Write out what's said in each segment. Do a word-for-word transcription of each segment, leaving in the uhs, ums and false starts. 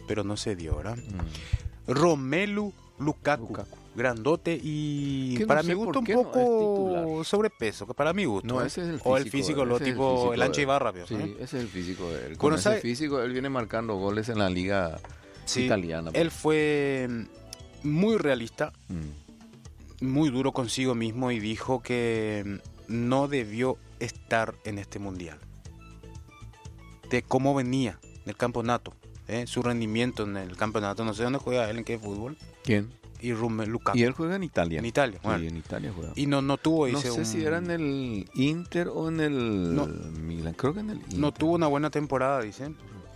pero no se dio, ¿verdad? Mm. Romelu Lukaku, Lukaku. grandote y Que no para sé mi por gusto un qué no es poco titular. sobrepeso, que para mi gusto. No, ¿eh? ese es el O el físico, físico, lo ese es el tipo físico el ancho de y él. va rápido. Sí, ¿eh? ese es el físico de él. Con Bueno, ese ¿sabe? físico él viene marcando goles en la liga Sí, italiana. él fue muy realista, Mm. muy duro consigo mismo y dijo que no debió estar en este mundial. De cómo venía del campeonato, ¿eh? Su rendimiento en el campeonato, no sé dónde juega él, en qué fútbol. ¿Quién? Y Romelu Lukaku. Y él juega en Italia. En Italia, bueno. Sí, en Italia juega. Y no, no tuvo, No dice, sé un- si era en el Inter o en el No. Milan. Creo que en el Inter. no tuvo una buena temporada, dicen.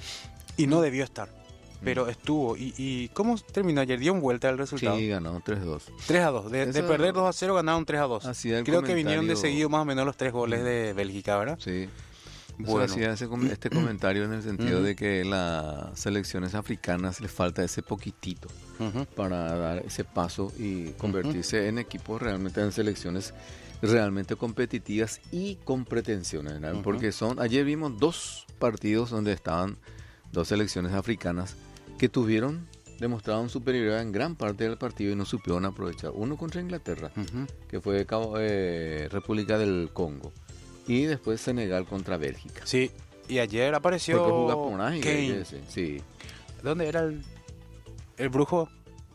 Y no debió estar. Pero Mm. estuvo. ¿Y, y cómo terminó ayer? Dio un vuelta el resultado. Sí, ganó tres dos. tres a dos. De, de Eso- perder dos a cero ganaron tres a dos. Hacía el Creo que vinieron de comentario- seguido más o menos los tres goles de Bélgica, ¿verdad? Sí. Bueno. Bueno. Hacía ese com- este comentario en el sentido Ujú. de que las selecciones africanas les falta ese poquitito Ujú. para dar ese paso y convertirse en equipos realmente en selecciones realmente competitivas y con pretensiones, ¿verdad? Ujú. Porque son, ayer vimos dos partidos donde estaban dos selecciones africanas que tuvieron, demostraron superioridad en gran parte del partido y no supieron aprovechar. Uno contra Inglaterra, Ujú. que fue Cabo- eh, República del Congo, y después Senegal contra Bélgica. Sí. Y ayer apareció Porque jugó por Nájera, Kane. ese, sí. ¿Dónde era el, el brujo?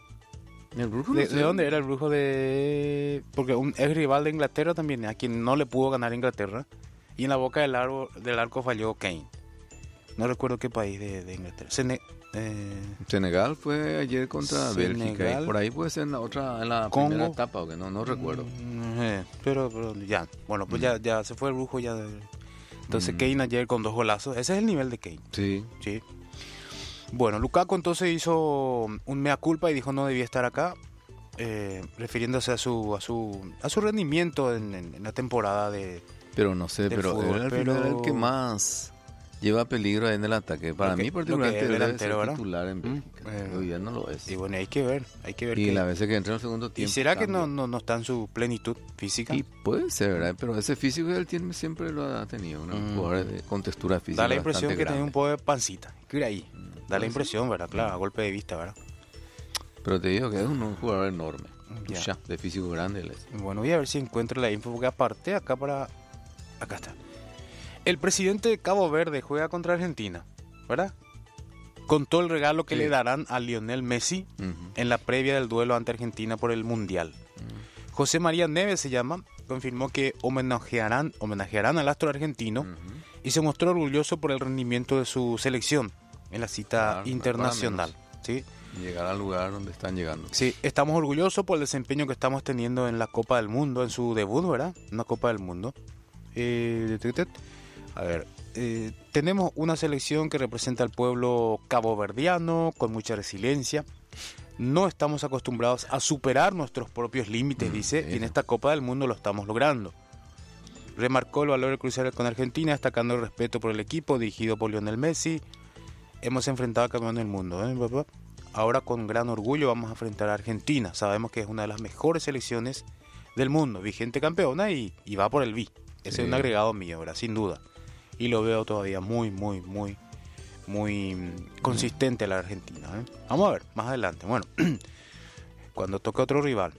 El Brujo no ¿De, sé. de dónde era el brujo de...? Porque un ex rival de Inglaterra también, a quien no le pudo ganar Inglaterra. Y en la boca del arco, del arco falló Kane. No recuerdo qué país de, de Inglaterra. Sene- eh, Senegal fue ayer contra Bélgica. Senegal. Y por ahí puede ser en la otra, en la Congo. primera etapa, o que no, no recuerdo. mm, eh, pero, pero ya, bueno, pues Mm. ya, ya se fue el brujo ya. de- Entonces Mm. Kane ayer con dos golazos. Ese es el nivel de Kane. Sí. Sí. Bueno, Lukaku entonces hizo un mea culpa y dijo no debía estar acá, eh, refiriéndose a su a su a su rendimiento en, en- en la temporada de Pero no sé, Del pero fútbol, él al pero- final es el que más lleva peligro en el ataque. Para Lo que- mí lo que particularmente es debe delantero, ser ¿verdad? titular en Mm, Bélgica. eh, Hoy día no lo es. y bueno, hay que ver, hay que ver Y qué- la vez que entra en el segundo ¿Y tiempo. será que no, cambia. no no está en su plenitud física? Y puede ser, ¿verdad? Pero ese físico que él tiene siempre lo ha tenido. Un Mm. jugador de- con textura física. Da la impresión bastante que tiene un grande. poco de pancita. Que ir ahí. Da puede la impresión, ¿verdad? Claro, a golpe de vista, ¿verdad? Pero te digo que es un, un jugador enorme. Ya. Ya, de físico grande él es. Bueno, voy a ver si encuentro la info, porque aparte acá para... Acá está. El presidente de Cabo Verde juega contra Argentina, ¿verdad? Contó el regalo que Sí. le darán a Lionel Messi Ujú. en la previa del duelo ante Argentina por el Mundial. José María Neves se llama, confirmó que homenajearán, homenajearán al astro argentino Ujú. y se mostró orgulloso por el rendimiento de su selección en la cita Claro, no internacional. para ¿Sí? Llegar al lugar donde están llegando. Sí, estamos orgullosos por el desempeño que estamos teniendo en la Copa del Mundo, en su debut, ¿verdad? Una Copa del Mundo. Eh, tet, tet. a ver, eh, tenemos una selección que representa al pueblo caboverdiano con mucha resiliencia. No estamos acostumbrados a superar nuestros propios límites, Mm, dice, sí. y en esta Copa del Mundo lo estamos logrando. Remarcó el valor de cruzar con Argentina, destacando el respeto por el equipo dirigido por Lionel Messi. Hemos enfrentado a campeón del mundo, ¿eh, papá? Ahora con gran orgullo vamos a enfrentar a Argentina. Sabemos que es una de las mejores selecciones del mundo, vigente campeona y, y va por el B. Ese Sí. es un agregado mío, ¿verdad? Sin duda. Y lo veo todavía muy, muy, muy, muy mm, consistente la Argentina, ¿eh? Vamos a ver, más adelante. Bueno, cuando toque otro rival.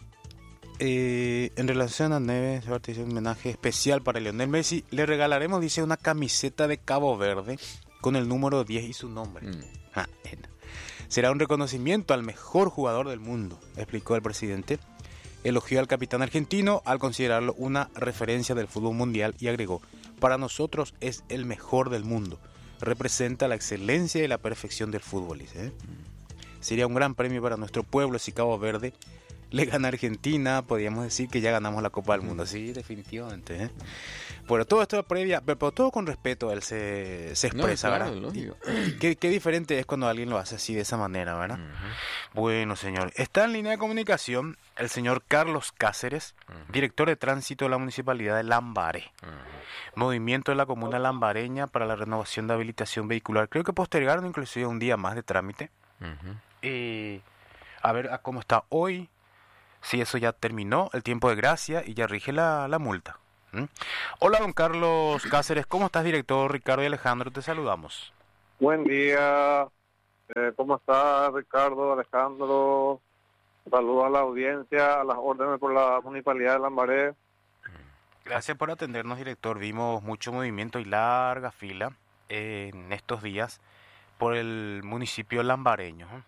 Eh, en relación a Neves, se hizo un homenaje especial para Lionel Messi. Le regalaremos, dice, una camiseta de Cabo Verde con el número diez y su nombre. Mm. Ah, bueno. Será un reconocimiento al mejor jugador del mundo, explicó el presidente. Elogió al capitán argentino al considerarlo una referencia del fútbol mundial y agregó: para nosotros es el mejor del mundo. Representa la excelencia y la perfección del fútbol, dice, ¿eh? Sería un gran premio para nuestro pueblo si Cabo Verde le gana a Argentina. Podríamos decir que ya ganamos la Copa del Mundo. Sí, definitivamente, ¿eh? Bueno, todo esto previa, pero, pero todo con respeto, él se, se No, expresa, claro, ¿verdad? lógico. Y qué, qué diferente es cuando alguien lo hace así, de esa manera, ¿verdad? Bueno, señor. Está en línea de comunicación el señor Carlos Cáceres, director de tránsito de la Municipalidad de Lambaré. Movimiento de la Comuna Lambareña para la renovación de habilitación vehicular. Creo que postergaron inclusive un día más de trámite. Ujú. Eh, a ver a cómo está hoy, si eso ya terminó, el tiempo de gracia y ya rige la, la multa. ¿Mm? Hola, don Carlos Cáceres, ¿cómo estás, director? Ricardo y Alejandro, te saludamos. Buen día. Eh, ¿Cómo está Ricardo, Alejandro? Saludos a la audiencia, a las órdenes por la Municipalidad de Lambaré. Gracias por atendernos, director. Vimos mucho movimiento y larga fila eh, en estos días por el municipio lambareño. ¿eh?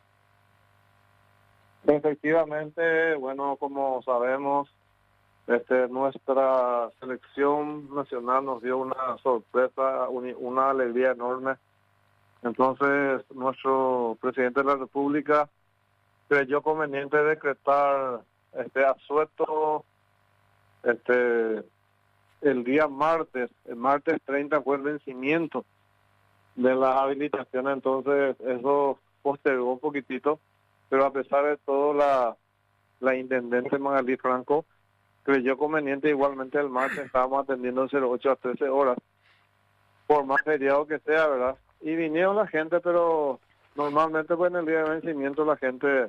Efectivamente, bueno, como sabemos, este, nuestra selección nacional nos dio una sorpresa, un- una alegría enorme. Entonces, nuestro presidente de la República creyó conveniente decretar este asueto este el día martes, el martes treinta fue el vencimiento de las habilitaciones, entonces eso postergó un poquitito, pero a pesar de todo la, la intendente Magalí Franco creyó conveniente, igualmente el martes estábamos atendiendo de cero ocho a trece horas, por más feriado que sea, ¿verdad? Y vinieron la gente, pero normalmente pues en el día de vencimiento la gente,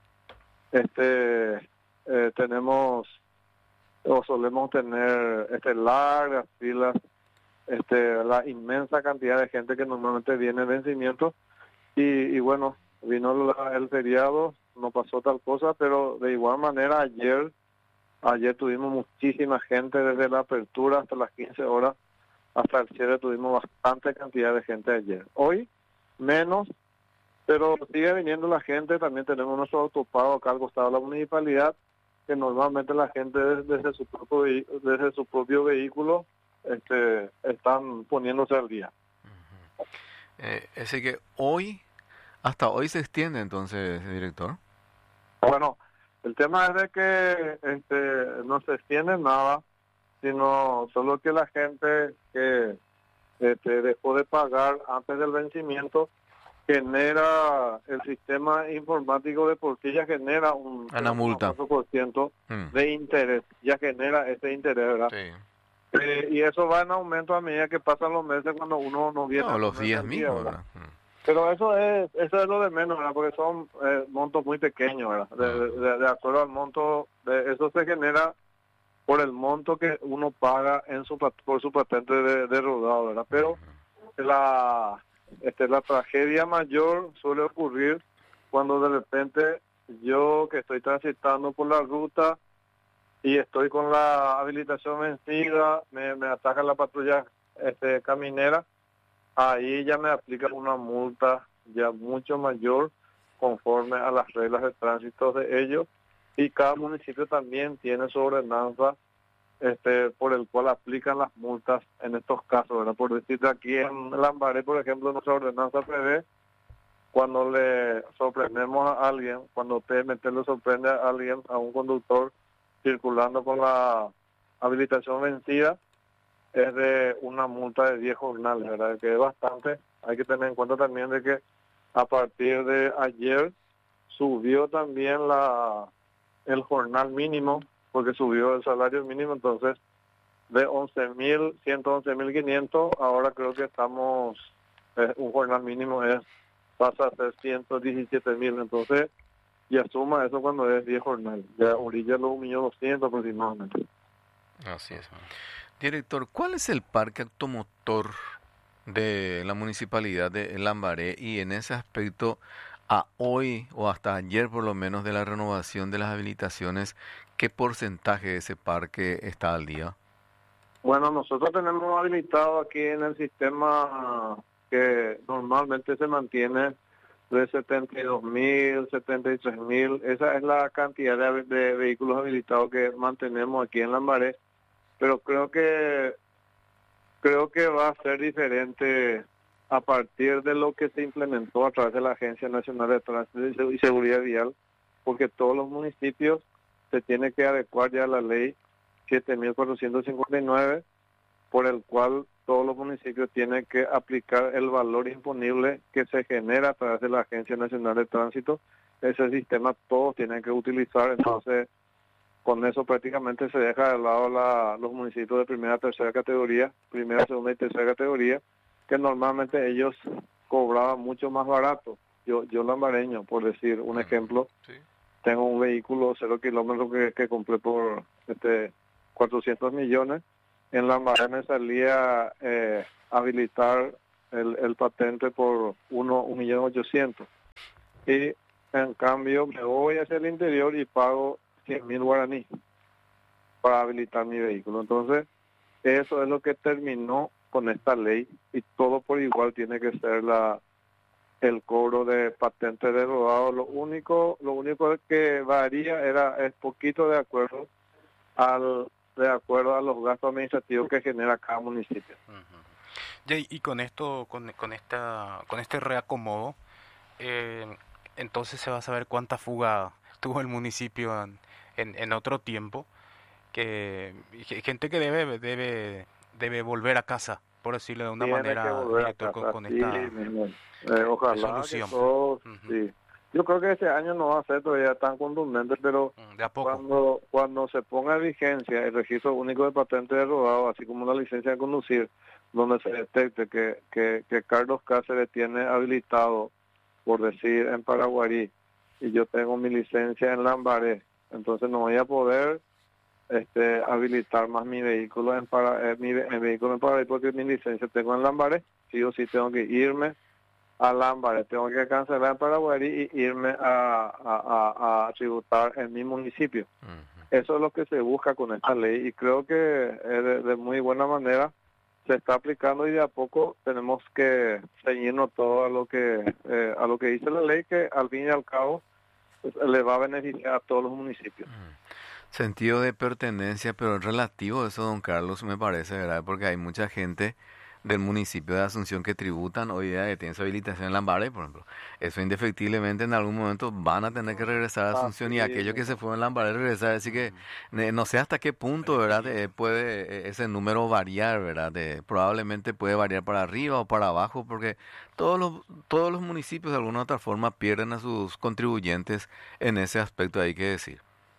este, eh, tenemos o solemos tener este largas filas, este la inmensa cantidad de gente que normalmente viene en vencimiento y, y bueno, vino la- el feriado, no pasó tal cosa, pero de igual manera ayer ayer tuvimos muchísima gente desde la apertura hasta las quince horas, hasta el cierre tuvimos bastante cantidad de gente ayer. Hoy menos, pero sigue viniendo la gente, también tenemos nuestro autopago acá al costado de la municipalidad, que normalmente la gente des- desde su propio, vehi- desde su propio vehículo este, están poniéndose al día. Eh, así que hoy, hasta hoy se extiende entonces, director. Bueno, el tema es de que este, no se extiende nada, sino solo que la gente que este, dejó de pagar antes del vencimiento genera, el sistema informático de por sí ya genera un Una multa. cuatro por ciento Mm, de interés, ya genera ese interés, ¿verdad? sí. Eh, y eso va en aumento a medida que pasan los meses cuando uno no viene No, a los ponerse días al día, mismos, ¿verdad? ¿verdad? Mm. Pero eso es eso es lo de menos, ¿verdad? Porque son eh, montos muy pequeños, ¿verdad? De, de- de acuerdo al monto, de, eso se genera por el monto que uno paga en su pat- por su patente de, de rodado, ¿verdad? Pero la este, la tragedia mayor suele ocurrir cuando de repente yo que estoy transitando por la ruta y estoy con la habilitación vencida, me, me ataca la patrulla este, caminera, ahí ya me aplica una multa ya mucho mayor conforme a las reglas de tránsito de ellos, y cada municipio también tiene su ordenanza este, por el cual aplican las multas en estos casos, ¿verdad? Por decirte, aquí en Lambaré, por ejemplo, nuestra ordenanza prevé cuando le sorprendemos a alguien, cuando T M T le sorprende a alguien, a un conductor circulando con la habilitación vencida, es de una multa de diez jornales, ¿verdad? Que es bastante. Hay que tener en cuenta también de que a partir de ayer subió también la el jornal mínimo, porque subió el salario mínimo, entonces de once mil, ciento once mil quinientos, ahora creo que estamos, eh, un jornal mínimo es pasa a ser ciento diecisiete mil, entonces ya suma eso cuando es diez jornales, ya orilla los un millón doscientos aproximadamente. Así es. Director, ¿cuál es el parque automotor de la municipalidad de Lambaré y en ese aspecto a hoy o hasta ayer por lo menos de la renovación de las habilitaciones, qué porcentaje de ese parque está al día? Bueno, nosotros tenemos habilitado aquí en el sistema que normalmente se mantiene de setenta y dos mil, setenta y tres mil, esa es la cantidad de, de vehículos habilitados que mantenemos aquí en Lambaré, pero creo que creo que va a ser diferente a partir de lo que se implementó a través de la Agencia Nacional de Tránsito y Seguridad Vial, porque todos los municipios se tienen que adecuar ya a la ley siete mil cuatrocientos cincuenta y nueve, por el cual todos los municipios tienen que aplicar el valor imponible que se genera a través de la Agencia Nacional de Tránsito. Ese sistema todos tienen que utilizar, entonces con eso prácticamente se deja de lado la, los municipios de primera, tercera categoría, primera, segunda y tercera categoría, que normalmente ellos cobraban mucho más barato. Yo, yo lambareño, por decir un ejemplo, Sí. tengo un vehículo cero kilómetros que, que compré por este cuatrocientos millones. En Lambaré me salía eh, habilitar el, el patente por uno, un millón ochocientos. Y en cambio me voy hacia el interior y pago cien mil guaraníes para habilitar mi vehículo. Entonces, eso es lo que terminó con esta ley y todo por igual tiene que ser la el cobro de patente de rodado. Lo único, lo único que varía era es poquito de acuerdo al de acuerdo a los gastos administrativos que genera cada municipio. Uh-huh. Y, y con esto, con, con esta, con este reacomodo, eh, entonces se va a saber cuánta fuga tuvo el municipio en, en, en otro tiempo, que gente que debe, debe, debe volver a casa, por decirlo de una Tiene manera, director, con, con sí, esta eh, ojalá resolución. Que todos, uh-huh. sí. Yo creo que este año no va a ser todavía tan contundente, pero de a poco. cuando cuando se ponga en vigencia el registro único de patente de rodado, así como la licencia de conducir, donde se detecte que, que, que Carlos Cáceres tiene habilitado, por decir, en Paraguarí, y yo tengo mi licencia en Lambaré, entonces no voy a poder este habilitar más mi vehículo en para eh, mi, mi vehículo en Paraguay porque mi licencia tengo en Lambaré, sí o sí tengo que irme a Lambaré, tengo que cancelar en Paraguay y irme a, a, a, a tributar en mi municipio. Uh-huh. Eso es lo que se busca con esta ley y creo que de, de muy buena manera se está aplicando y de a poco tenemos que ceñirnos todo a lo que eh, a lo que dice la ley, que al fin y al cabo pues, le va a beneficiar a todos los municipios. Uh-huh. Sentido de pertenencia, pero es relativo eso, don Carlos, me parece, ¿verdad? Porque hay mucha gente del municipio de Asunción que tributan hoy día, que tienen su habilitación en Lambaré, por ejemplo. Eso indefectiblemente en algún momento van a tener que regresar a Asunción ah, sí, y aquellos que se fueron en Lambaré regresar. Así que eh, no sé hasta qué punto, ¿verdad? Eh, puede eh, ese número variar, ¿verdad? Eh, probablemente puede variar para arriba o para abajo, porque todos los todos los municipios de alguna u otra forma pierden a sus contribuyentes en ese aspecto, hay que decir.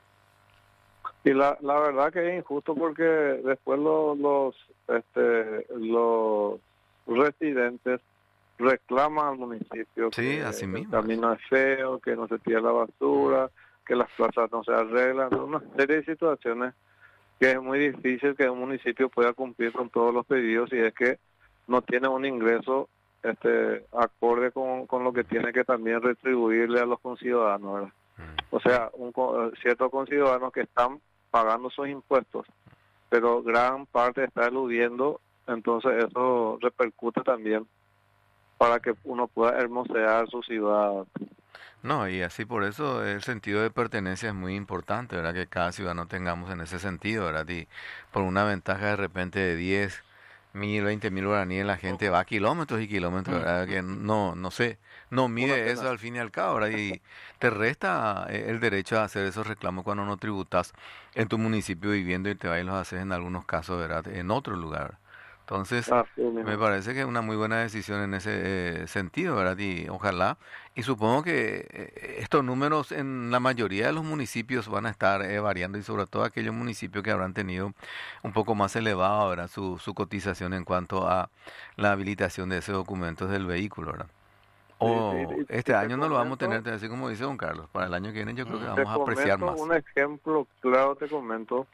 Y la, la verdad que es injusto porque después los los este los residentes reclaman al municipio sí, que así mismo. El camino es feo, que no se tira la basura, que las plazas no se arreglan, una serie de situaciones que es muy difícil que un municipio pueda cumplir con todos los pedidos si es que no tiene un ingreso este acorde con, con lo que tiene que también retribuirle a los conciudadanos, ¿verdad? O sea, un, ciertos conciudadanos que están pagando sus impuestos, pero gran parte está eludiendo, entonces eso repercute también para que uno pueda hermosear su ciudad. No, y así por eso el sentido de pertenencia es muy importante, ¿verdad? Que cada ciudadano tengamos en ese sentido, ¿verdad? Y por una ventaja de repente de diez mil, veinte mil guaraníes, la gente va a kilómetros y kilómetros, ¿verdad? Que no, no sé, no mide eso al fin y al cabo, ¿verdad? Y te resta el derecho a hacer esos reclamos cuando no tributas en tu municipio viviendo y te vas y los haces en algunos casos, ¿verdad? En otro lugar. Entonces, ah, sí, me parece que es una muy buena decisión en ese eh, sentido, ¿verdad? Y ojalá, y supongo que eh, estos números en la mayoría de los municipios van a estar eh, variando y sobre todo aquellos municipios que habrán tenido un poco más elevado, ¿verdad? Su, su cotización en cuanto a la habilitación de esos documentos del vehículo, ¿verdad? O sí, sí, sí, este sí, año no lo vamos a tener, así como dice don Carlos, para el año que viene yo creo que vamos a apreciar más. Un ejemplo claro te comento,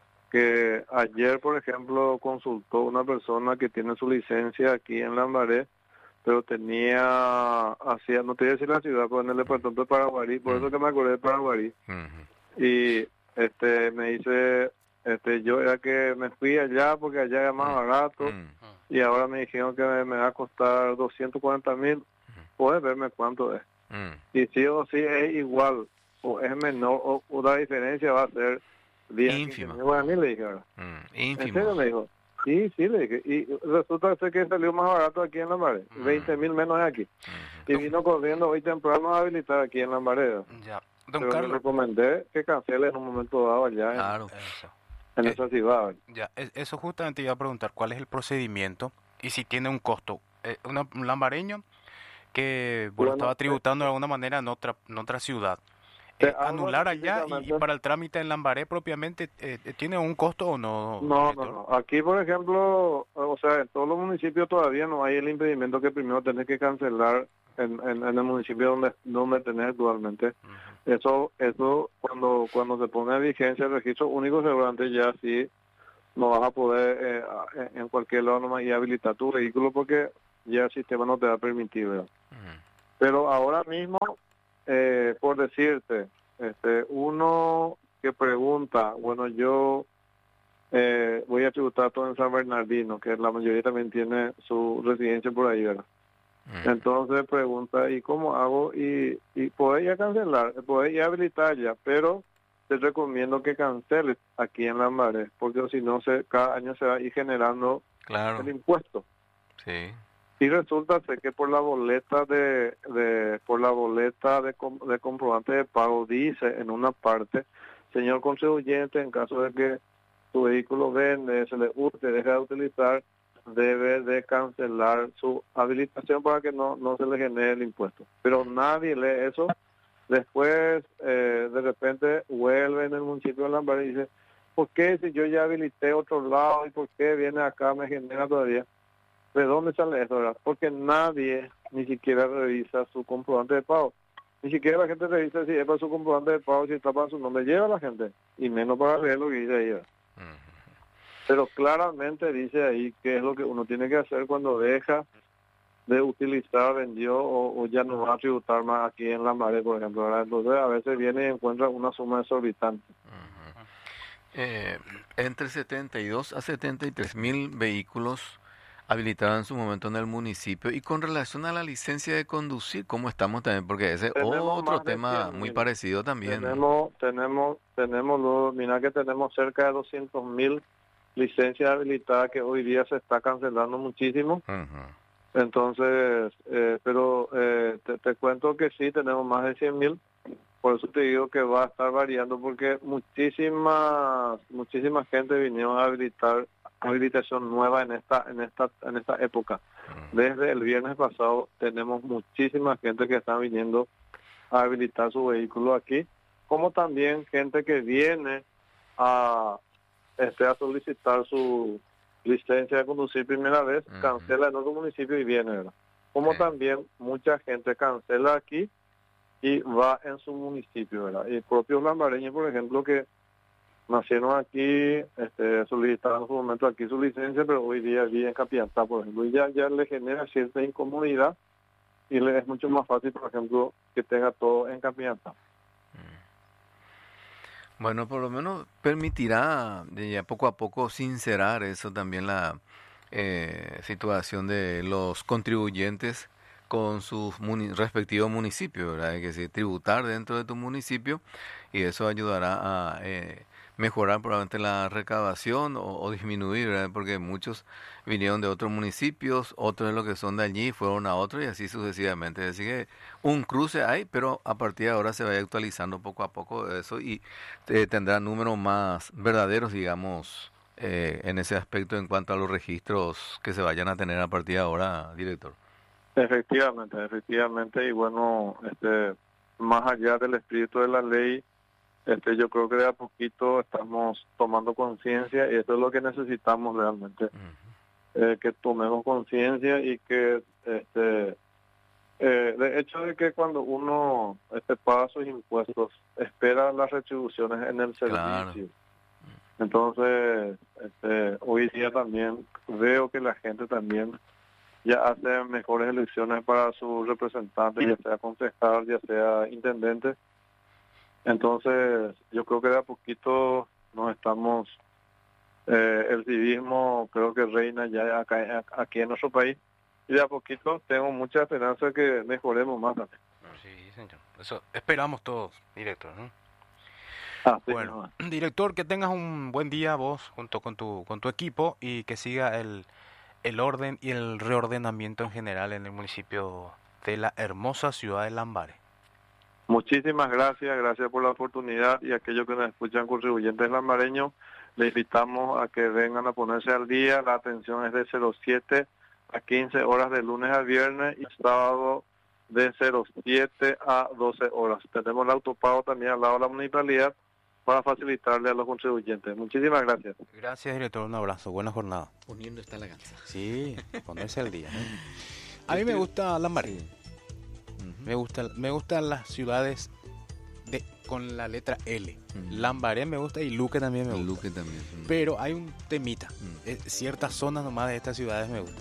que ayer, por ejemplo, consultó una persona que tiene su licencia aquí en Lambaré, pero tenía, hacía, no te voy a decir la ciudad, pero en el departamento de Paraguarí, por uh-huh. eso que me acordé de Paraguarí. Uh-huh. Y este me dice, este yo era que me fui allá porque allá era más uh-huh. barato, uh-huh. y ahora me dijeron que me, me va a costar doscientos cuarenta mil, uh-huh. puedes verme cuánto es. Uh-huh. Y sí o sí es igual, o es menor, o, o la diferencia va a ser ínfima. Guaraní, le dije, ¿verdad? Mm, ínfimo. ¿En serio? Me dijo. Sí, sí, le dije. Y resulta que salió más barato aquí en Lambaré. Mm. veinte mil menos aquí. Mm. Y vino corriendo hoy temprano a habilitar aquí en Lambaré. Ya. Don Pero Carlos, le recomendé que cancele en un momento dado allá claro. en, eso. en eh, esa ciudad. Ya, eso justamente iba a preguntar, ¿cuál es el procedimiento y si tiene un costo? Eh, una, un lambareño que bueno, bueno, estaba tributando eh, de alguna manera en otra, en otra ciudad. Eh, anular allá y, y para el trámite en Lambaré propiamente, eh, ¿tiene un costo o no? No, no, no. Aquí, por ejemplo, o sea, en todos los municipios todavía no hay el impedimento que primero tenés que cancelar en, en, en el municipio donde donde tenés actualmente. Uh-huh. Eso, eso cuando cuando se pone en vigencia el registro único, seguramente ya sí no vas a poder eh, en cualquier lado nomás y habilitar tu vehículo porque ya el sistema no te va a permitir, ¿verdad? Ujú. Pero ahora mismo, eh, por decirte, este, uno que pregunta, bueno, yo eh, voy a tributar todo en San Bernardino, que la mayoría también tiene su residencia por ahí, ¿verdad? Ujú. Entonces pregunta, ¿y cómo hago? Y, y podés ya cancelar, podés ya habilitar ya, pero te recomiendo que canceles aquí en Lambaré, porque si no, se, cada año se va a ir generando Claro, el impuesto. sí. Y resulta ser que por la boleta de, de por la boleta de, com- de comprobante de pago dice en una parte, señor contribuyente, en caso de que su vehículo vende, se le urge, deja de utilizar, debe de cancelar su habilitación para que no, no se le genere el impuesto. Pero nadie lee eso. Después, eh, de repente, vuelve en el municipio de Lambaré y dice, ¿por qué si yo ya habilité otro lado y por qué viene acá me genera todavía? ¿De dónde sale eso, verdad? Porque nadie ni siquiera revisa su comprobante de pago. Ni siquiera la gente revisa si es para su comprobante de pago, si está para su nombre. Lleva la gente, y menos para leer lo que dice ahí, ¿verdad? Ujú. Pero claramente dice ahí qué es lo que uno tiene que hacer cuando deja de utilizar, vendió o, o ya no va a tributar más aquí en Lambaré, por ejemplo, ¿verdad? Entonces a veces viene y encuentra una suma exorbitante. Ujú. Eh, entre setenta y dos a setenta y tres mil vehículos habilitados en su momento en el municipio. Y con relación a la licencia de conducir, ¿cómo estamos también? Porque ese es Tenemos otro más de tema cien muy mil. parecido también. Tenemos, tenemos, tenemos, lo- mira que tenemos cerca de doscientos mil licencias habilitadas que hoy día se está cancelando muchísimo. Ujú. Entonces, eh, pero eh, te, te cuento que sí, tenemos más de cien mil. Por eso te digo que va a estar variando porque muchísima, muchísima gente vinieron a habilitar habilitación nueva en esta, en esta, en esta época. Desde el viernes pasado tenemos muchísima gente que está viniendo a habilitar su vehículo aquí, como también gente que viene a, este, a solicitar su licencia de conducir primera vez, Ujú. cancela en otro municipio y viene, ¿verdad? Como Sí. también mucha gente cancela aquí y va en su municipio, ¿verdad? Y propios lambareños, por ejemplo, que nacieron aquí, este, solicitaron en su momento aquí su licencia, pero hoy día viven en Capiatá, por ejemplo, y ya, ya le genera cierta incomodidad y le es mucho más fácil, por ejemplo, que tenga todo en Capiatá. Bueno, por lo menos permitirá de ya poco a poco sincerar eso también la eh, situación de los contribuyentes con sus muni- respectivos municipios, ¿verdad? Hay que decir, tributar dentro de tu municipio y eso ayudará a eh, mejorar probablemente la recaudación o, o disminuir, ¿verdad? Porque muchos vinieron de otros municipios, otros de los que son de allí fueron a otros y así sucesivamente. Así que un cruce hay, pero a partir de ahora se va actualizando poco a poco eso y eh, tendrá números más verdaderos, digamos, eh, en ese aspecto en cuanto a los registros que se vayan a tener a partir de ahora, director. Efectivamente, efectivamente, y bueno, este, más allá del espíritu de la ley, este, yo creo que de a poquito estamos tomando conciencia y eso es lo que necesitamos realmente, Ujú. eh, que tomemos conciencia y que, este, eh, de hecho de que cuando uno este, paga sus impuestos, espera las retribuciones en el Claro. servicio. Entonces, este, hoy día también veo que la gente también ya hace mejores elecciones para sus representantes, ya sea concejal, ya sea intendente. Entonces, yo creo que de a poquito nos estamos, eh, el civismo creo que reina ya acá, aquí en nuestro país, y de a poquito tengo mucha esperanza que mejoremos más también. Sí, señor. Eso esperamos todos, director, ¿no? Así Bueno, nomás. director, que tengas un buen día vos junto con tu con tu equipo y que siga el el orden y el reordenamiento en general en el municipio de la hermosa ciudad de Lambaré. Muchísimas gracias, gracias por la oportunidad y aquellos que nos escuchan contribuyentes lambareños, les invitamos a que vengan a ponerse al día. La atención es de cero siete a quince horas de lunes a viernes y sábado de cero siete a doce horas. Tenemos el autopago también al lado de la municipalidad para facilitarle a los contribuyentes. Muchísimas gracias. Gracias, director. Un abrazo. Buena jornada. Poniendo esta la ganza. Sí, ponerse al día, ¿no? A mí me gusta Lambaré. Ujú. Me gusta, me gustan las ciudades de con la letra L. Ujú. Lambaré me gusta y Luque también me El gusta. Luque también. Ujú. Pero hay un temita. Ujú. Eh, ciertas zonas nomás de estas ciudades me gustan.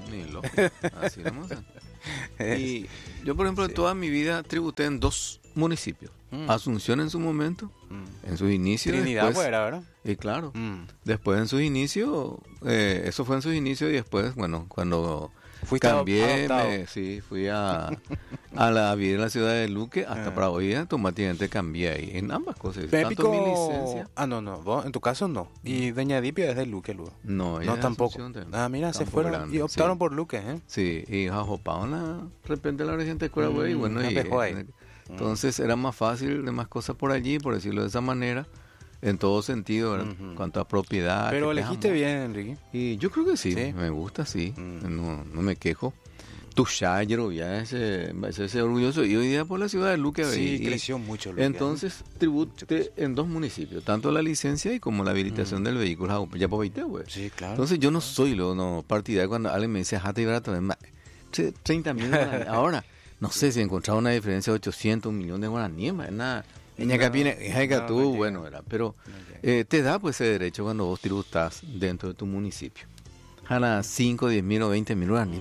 Ni lógico. Así vamos a... Y yo, por ejemplo, sí. toda mi vida tributé en dos municipios. Mm. Asunción en su momento, mm. en sus inicios. Trinidad después, fuera, ¿verdad? Y claro, Mm. después en sus inicios, eh, eso fue en sus inicios y después, bueno, cuando Fuiste cambié, me, sí, fui a, a, la, a vivir en la ciudad de Luque, hasta ah. para hoy automáticamente cambié ahí, en ambas cosas. Pépico... Tanto mi licencia. Ah, no, no, vos, en tu caso no. Y Doña Dipia es de Luque, luego. No, no tampoco. Ah, mira, se fueron grande, y optaron sí. por Luque, ¿eh? Sí, y jajoparon de repente la región de Cura, güey, mm, y bueno, y, ahí. Entonces era más fácil de más cosas por allí, por decirlo de esa manera, en todo sentido, uh-huh. en cuanto a propiedad. Pero elegiste bien, Enrique. Y yo creo que sí, sí. me gusta, sí, Mm. no, no me quejo. Tu Shayro, ya ese, ese orgulloso, y hoy día por la ciudad de Luque. Sí, y, creció mucho Luque. Entonces, tributé en dos municipios, tanto la licencia y como la habilitación mm. del vehículo. Ya por veinte, güey. Sí, claro. Entonces yo no soy lo no partidario cuando alguien me dice, jate y barato, treinta mil ahora. No sé si encontraba una diferencia de ochocientos, un millón de guaraníes, nada. En Yacapine, en tú, bueno, era. Pero eh, te da pues ese derecho cuando vos tributás dentro de tu municipio. Gana cinco, diez mil o veinte mil guaraníes,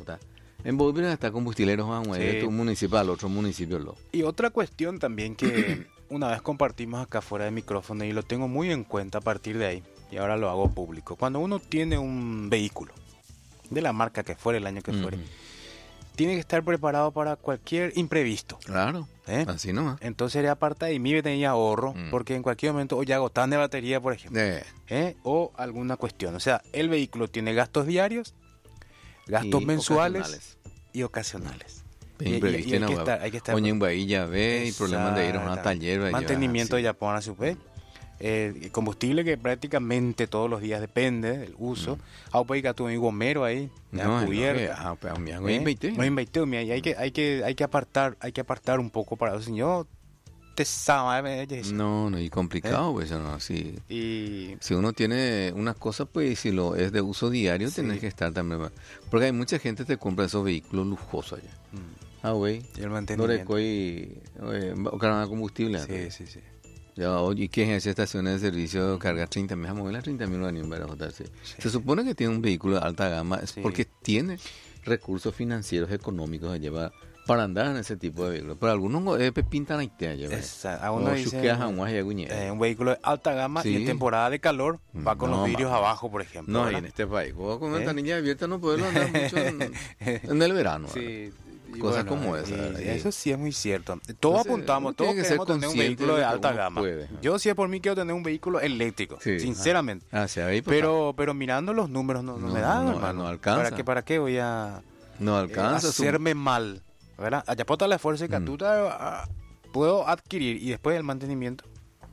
en volver a estar combustileros van a de tu municipio al otro municipio. Lo. Y otra cuestión también que una vez compartimos acá fuera de micrófono y lo tengo muy en cuenta a partir de ahí, y ahora lo hago público. Cuando uno tiene un vehículo, de la marca que fuere, el año que fuere, uh-huh. tiene que estar preparado para cualquier imprevisto. Claro, ¿eh? Así nomás. Entonces, aparte de mí, tenía ahorro, mm. porque en cualquier momento o ya agotan de batería, por ejemplo, eh. ¿eh? o alguna cuestión. O sea, el vehículo tiene gastos diarios, gastos y mensuales ocasionales. y ocasionales. Y, y, y, y hay, que estar, hay que estar... Oye, en Bahía ve y problemas de ir a una taller. Mantenimiento ya pon a su vez. Eh, combustible que prácticamente todos los días depende del uso. Ah, pues que tu amigo Homero ahí, no, cubierta. Ah, pues me hago invité. Me invité, hay que hay que hay que apartar, hay que apartar un poco para eso, señor. Te sabe, no, no, y complicado, ¿eh? Pues no, si y... si uno tiene unas cosas, pues si lo es de uso diario, sí. Tenés que estar también, porque hay mucha gente que te compra esos vehículos lujosos allá. Mm. Ah, güey. Y el mantenimiento. No y o carga combustible. Sí, ¿no? sí, sí. Ya, oye, ¿quién es esa estaciones de servicio carga treinta mil? Vamos a ver treinta mil años para joderse. Sí. Se supone que tiene un vehículo de alta gama, es sí. porque tiene recursos financieros económos a llevar para andar en ese tipo de vehículos. Pero algunos eh, pintan ahí te llevan. A uno dice eh, un vehículo de alta gama sí. y en temporada de calor va con no, los vidrios man. abajo, por ejemplo. No, y en este país, vos con ventanilla ¿Eh? abierta no puedes andar mucho en, en el verano. Sí. Cosas bueno, como esa. Y, eso sí es muy cierto. Todos Entonces, apuntamos, todos queremos tener un vehículo de alta gama. Puede, ¿no? Yo, si es por mí, quiero tener un vehículo eléctrico, sí, sinceramente. Ah, sí, ahí, pues, pero, pero mirando los números no, no, no me da, no, hermano. No alcanza. ¿Para qué, para qué voy a no alcanza, eh, hacerme su... mal? ¿Verdad? Allá por la fuerza y catuta mm. puedo adquirir y después el mantenimiento.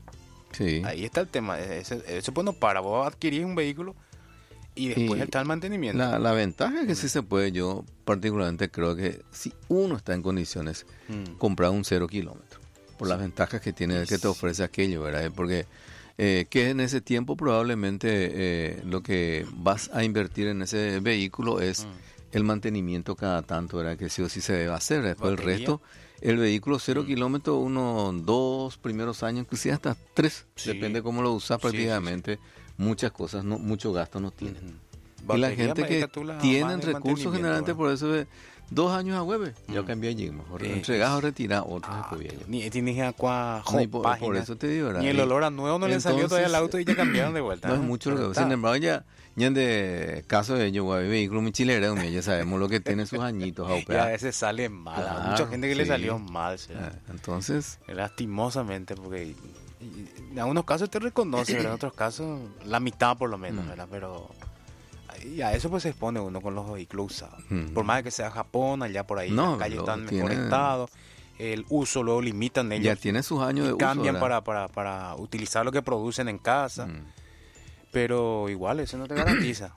Sí. Ahí está el tema. Eso, eso pues no para. Vos adquirís un vehículo y después y está el mantenimiento. La, la ventaja es que sí se puede, yo particularmente creo que si uno está en condiciones, mm. comprar un cero kilómetro, por sí. las ventajas que tiene, que te ofrece aquello, ¿verdad? Porque eh, que en ese tiempo probablemente eh, lo que vas a invertir en ese vehículo es mm. el mantenimiento cada tanto, ¿verdad? Que sí o sí se debe hacer. Después el resto, el vehículo cero mm. kilómetros, uno, dos primeros años, inclusive hasta tres, sí. depende cómo lo usas prácticamente. Sí, sí, sí. Muchas cosas, no, mucho gasto no tienen. Uh-huh. Y la gente que tiene recursos generalmente por eso de dos años a hueve, uh-huh. yo cambié allí, mejor eh, entregado o retirado, otro ah, se podía llevar. Ni tienes aqua no, por, por eso te digo, ¿verdad? Ni el olor a nuevo no Entonces, le salió todavía al auto y ya cambiaron de vuelta. No es mucho lo que sin embargo ya, ya de caso de ellos, güey, vehículo michilero, ya sabemos lo que tiene sus añitos. Y a veces sale mal, claro, a mucha gente que sí. le salió mal. ¿Sí? Ah, entonces, lastimosamente, porque en algunos casos te reconoce, pero en otros casos la mitad por lo menos, ¿verdad? Pero y a eso pues se expone uno con los vehículos usados. Mm. Por más que sea Japón, allá por ahí no, las calles están tiene... mejor estado, el uso luego limitan ellos. Ya tiene sus años de cambian uso. Cambian para, para, para utilizar lo que producen en casa, mm. pero igual eso no te garantiza.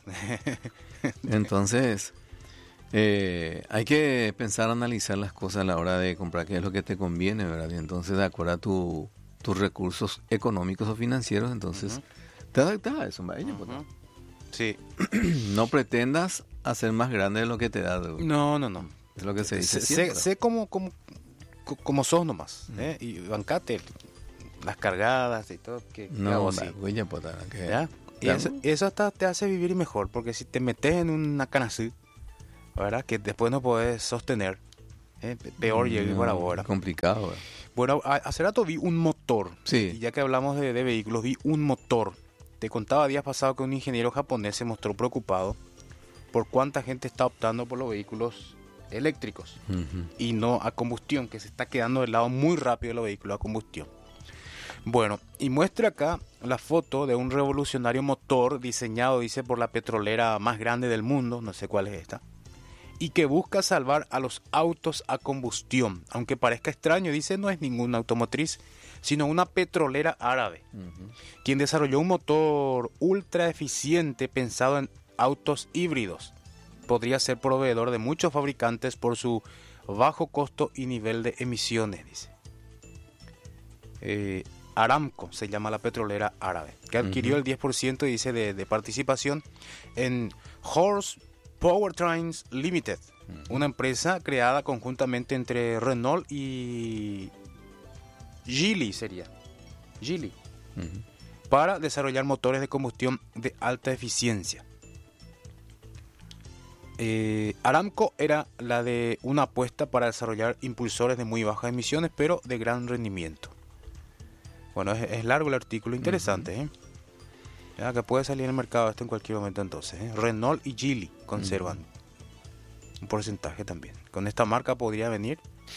Entonces, eh, hay que pensar, analizar las cosas a la hora de comprar qué es lo que te conviene, ¿verdad? Y entonces, de acuerdo a tu tus recursos económicos o financieros, entonces uh-huh. te adaptas a eso, ¿vale? Uh-huh. Sí. No pretendas hacer más grande de lo que te da. De... No, no, no. Es lo que se dice. Sé, sé, sé como, como, como sos nomás, uh-huh. ¿eh? Y bancate las cargadas y todo. Que, no, así. Huella, potana, que... ¿Ya? Y eso, eso hasta te hace vivir mejor, porque si te metes en una canasí, ¿verdad? Que después no podés sostener. ¿eh? Peor llegue para ahora. Complicado. ¿verdad? Bueno, a- hace rato vi un motor. Sí. Y ya que hablamos de, de vehículos, vi un motor. Te contaba días pasados que un ingeniero japonés se mostró preocupado por cuánta gente está optando por los vehículos eléctricos Ujú. y no a combustión, que se está quedando del lado muy rápido de los vehículos a combustión. Bueno, y muestra acá la foto de un revolucionario motor diseñado, dice, por la petrolera más grande del mundo, no sé cuál es esta, y que busca salvar a los autos a combustión. Aunque parezca extraño, dice, no es ninguna automotriz, sino una petrolera árabe, Ujú. quien desarrolló un motor ultra eficiente pensado en autos híbridos. Podría ser proveedor de muchos fabricantes por su bajo costo y nivel de emisiones, dice. Eh, Aramco se llama la petrolera árabe, que adquirió Ujú. el diez por ciento, dice, de, de participación en Horse Powertrains Limited, una empresa creada conjuntamente entre Renault y Geely, sería Geely, Ujú. para desarrollar motores de combustión de alta eficiencia. Eh, Aramco era la de una apuesta para desarrollar impulsores de muy bajas emisiones, pero de gran rendimiento. Bueno, es, es largo el artículo, interesante, ¿eh? Ya que puede salir en el mercado esto en cualquier momento entonces, ¿eh? Renault y Geely conservan un porcentaje también. Con esta marca podría venir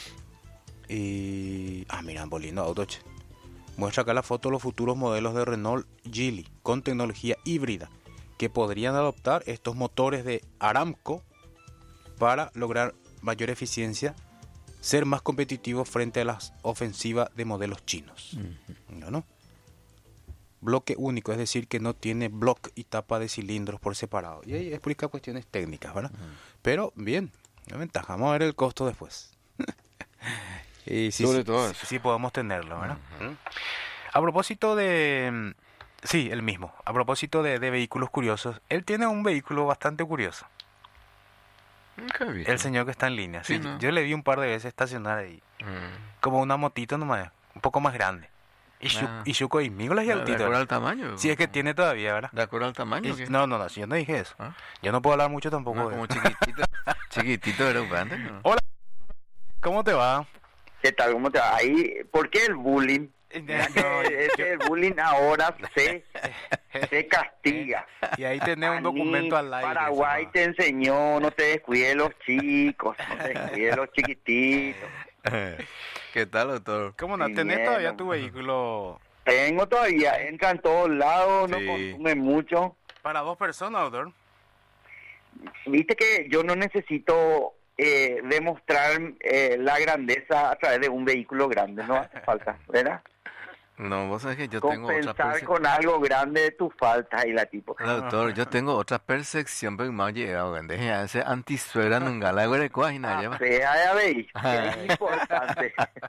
y... Ah, mira, un lindo auto, che. Muestra acá la foto de los futuros modelos de Renault Geely con tecnología híbrida que podrían adoptar estos motores de Aramco para lograr mayor eficiencia, ser más competitivos frente a las ofensivas de modelos chinos. Ujú. ¿No, no? Bloque único, es decir, que no tiene bloque y tapa de cilindros por separado. Y ahí explica cuestiones técnicas, ¿verdad? Ujú. Pero bien, la ventaja. Vamos a ver el costo después. Y sí, Sobre sí, todo sí, eso. sí podemos tenerlo, ¿verdad? ¿Mm? A propósito de... Sí, el mismo. A propósito de, de vehículos curiosos, él tiene un vehículo bastante curioso. Nunca he visto. El señor que está en línea. Sí, Sí, ¿no? yo le vi un par de veces estacionar ahí. Mm. Como una motito nomás, un poco más grande. Y su, Ah. y su coimígolas y ¿De altito. acuerdo al tamaño? Si es que tiene todavía, ¿verdad? ¿De acuerdo al tamaño? o Y- qué? no, no, no, si yo no dije eso. ¿Ah? Yo no puedo hablar mucho tampoco. No, de- como chiquitito. Chiquitito era un grande, ¿no? Hola. ¿Cómo te va? ¿Qué tal? ¿Cómo te va? Ahí, ¿por qué el bullying? Mira que No, ese el bullying ahora se, se castiga. Y ahí tenés un A mí, documento al aire. Paraguay eso, te enseñó, no te descuides los chicos, no te descuides los chiquititos. ¿Qué tal, doctor? ¿no? ¿Cómo no? Sí, ¿Tenés bien, todavía no. tu vehículo Tengo todavía, entra en todos lados, no Sí. consume mucho. para dos personas, doctor? Viste que yo no necesito eh, demostrar eh, la grandeza a través de un vehículo grande, no hace falta, ¿verdad? No, vos sabés que yo tengo otra Compensar percepción. con algo grande de tus faltas y la tipo. Doctor, yo tengo otra percepción, pero me ha llegado, ¿entendés? A ese antisuera nunca la hago de cuajina, lleva. Fea ya veis, es importante.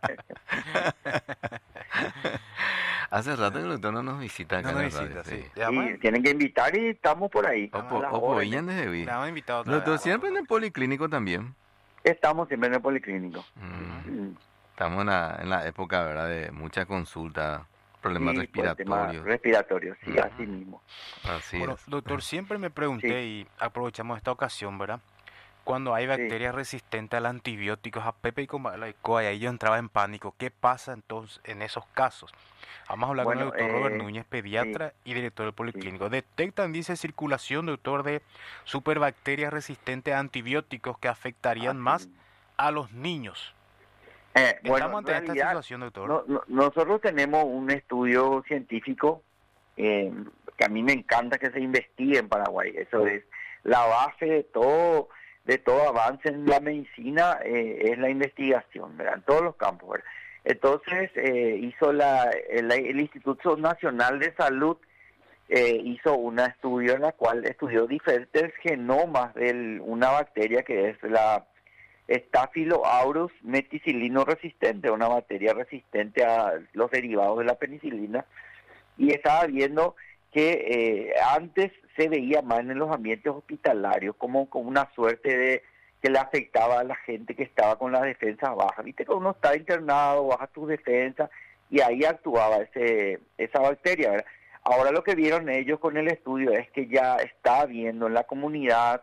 Hace rato que el doctor no nos visita acá No en nos la radio, visita, sí. sí. Le damos- Sí, tienen que invitar y estamos por ahí. a Opo, las opo, órdenes. Ian desde le vi. hemos invitado otra Doctor, vez. siempre en el policlínico también. Estamos siempre en el policlínico. Mm, Mm. Estamos en la, en la época, ¿verdad? De mucha consulta, problemas Sí, por el tema respiratorios. respiratorio, sí, Ujú. así mismo. Así Bueno, es. doctor, siempre me pregunté y aprovechamos esta ocasión, ¿verdad? Cuando hay bacterias resistentes a los antibióticos, a Pepe y con la ECOA, y ahí yo entraba en pánico. ¿Qué pasa entonces en esos casos? Vamos a hablar Bueno, con el doctor Robert eh, Núñez, pediatra y director del Policlínico. Detectan, dice, circulación, doctor, de superbacterias resistentes a antibióticos que afectarían Así más mismo. a los niños. Eh, bueno, Estamos en ante esta realidad, situación, doctor. no- no- nosotros tenemos un estudio científico eh, que a mí me encanta que se investigue en Paraguay. Eso es la base de todo de todo avance en la medicina, eh, es la investigación, ¿verdad? En todos los campos, ¿verdad? Entonces eh, hizo la, el, el Instituto Nacional de Salud eh, hizo un estudio en la cual estudió diferentes genomas de una bacteria que es la Staphylococcus meticilino resistente, una bacteria resistente a los derivados de la penicilina, y estaba viendo que eh, antes se veía más en los ambientes hospitalarios, como, como una suerte de que le afectaba a la gente que estaba con las defensas bajas. Viste que uno está internado, baja tus defensas, y ahí actuaba ese esa bacteria, ¿verdad? Ahora lo que vieron ellos con el estudio es que ya está habiendo en la comunidad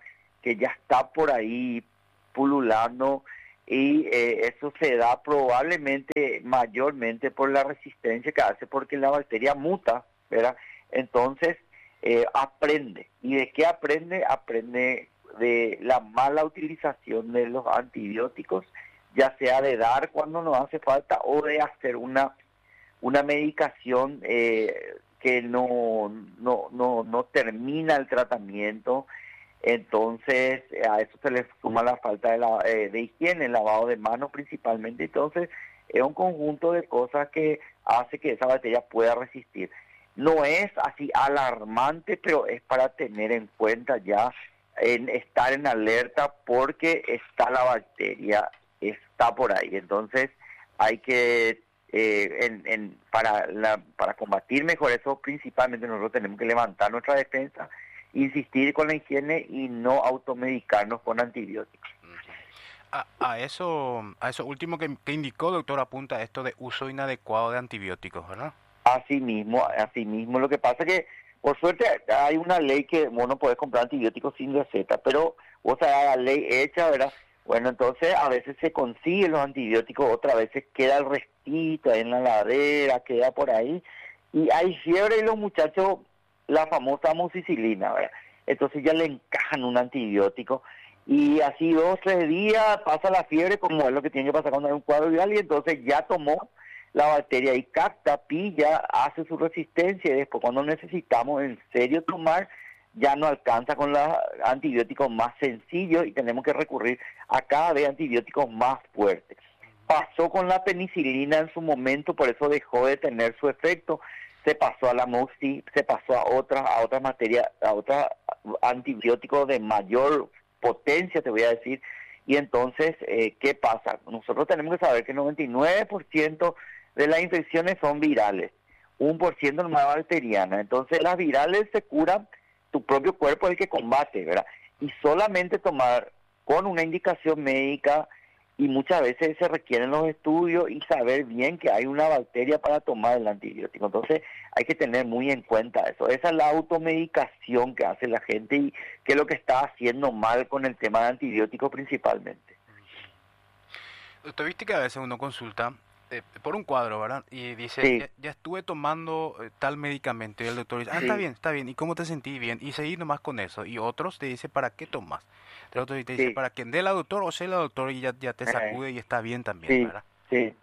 que ya está por ahí pululando, y eh, eso se da probablemente mayormente por la resistencia que hace, porque la bacteria muta, ¿verdad? Entonces eh, aprende. ¿Y de qué aprende? Aprende de la mala utilización de los antibióticos, ya sea de dar cuando no hace falta o de hacer una una medicación eh, que no, no, no, no termina el tratamiento. Entonces a eso se le suma la falta de, la, eh, de higiene, lavado de manos principalmente. Entonces es un conjunto de cosas que hace que esa bacteria pueda resistir. No es así alarmante, pero es para tener en cuenta ya, en estar en alerta, porque está la bacteria, está por ahí. Entonces hay que, eh, en, en, para, la, para combatir mejor eso, principalmente nosotros tenemos que levantar nuestra defensa, insistir con la higiene y no automedicarnos con antibióticos. A, a eso a eso último que, que indicó, doctor, apunta esto de uso inadecuado de antibióticos, ¿verdad? Así mismo, así mismo. Lo que pasa es que, por suerte, hay una ley que vos no podés comprar antibióticos sin receta, pero vos sabés la ley hecha, ¿verdad? Bueno, entonces a veces se consiguen los antibióticos, otras veces queda el restito ahí en la ladera, queda por ahí, y hay fiebre y los muchachos, la famosa amoxicilina, ¿verdad? Entonces ya le encajan un antibiótico, y así dos, tres días pasa la fiebre, como es lo que tiene que pasar cuando hay un cuadro viral, y entonces ya tomó la bacteria y capta, pilla, hace su resistencia, y después cuando necesitamos en serio tomar, ya no alcanza con los antibióticos más sencillos y tenemos que recurrir a cada vez antibióticos más fuertes. Pasó con la penicilina en su momento, por eso dejó de tener su efecto, se pasó a la moxi, se pasó a otras a otras materias, a otros antibióticos de mayor potencia, te voy a decir. Y entonces, eh, ¿qué pasa? Nosotros tenemos que saber que el noventa y nueve por ciento de las infecciones son virales, un por ciento nomás bacteriana. Entonces las virales se curan, tu propio cuerpo es el que combate, ¿verdad? Y solamente tomar con una indicación médica, y muchas veces se requieren los estudios y saber bien que hay una bacteria para tomar el antibiótico. Entonces hay que tener muy en cuenta eso. Esa es la automedicación que hace la gente y que es lo que está haciendo mal con el tema de antibióticos principalmente. Usted viste que a veces uno consulta eh, por un cuadro, ¿verdad? Y dice, Sí. ya, ya estuve tomando eh, tal medicamento, y el doctor dice, ah, Sí. está bien, está bien, ¿y cómo te sentí? Bien, y seguir nomás con eso. Y otros te dice, ¿para qué tomas? El otro te dice, Sí. para que dé la doctor o sea la doctor, y ya, ya te Eh, sacude y está bien también, Sí, ¿verdad? sí.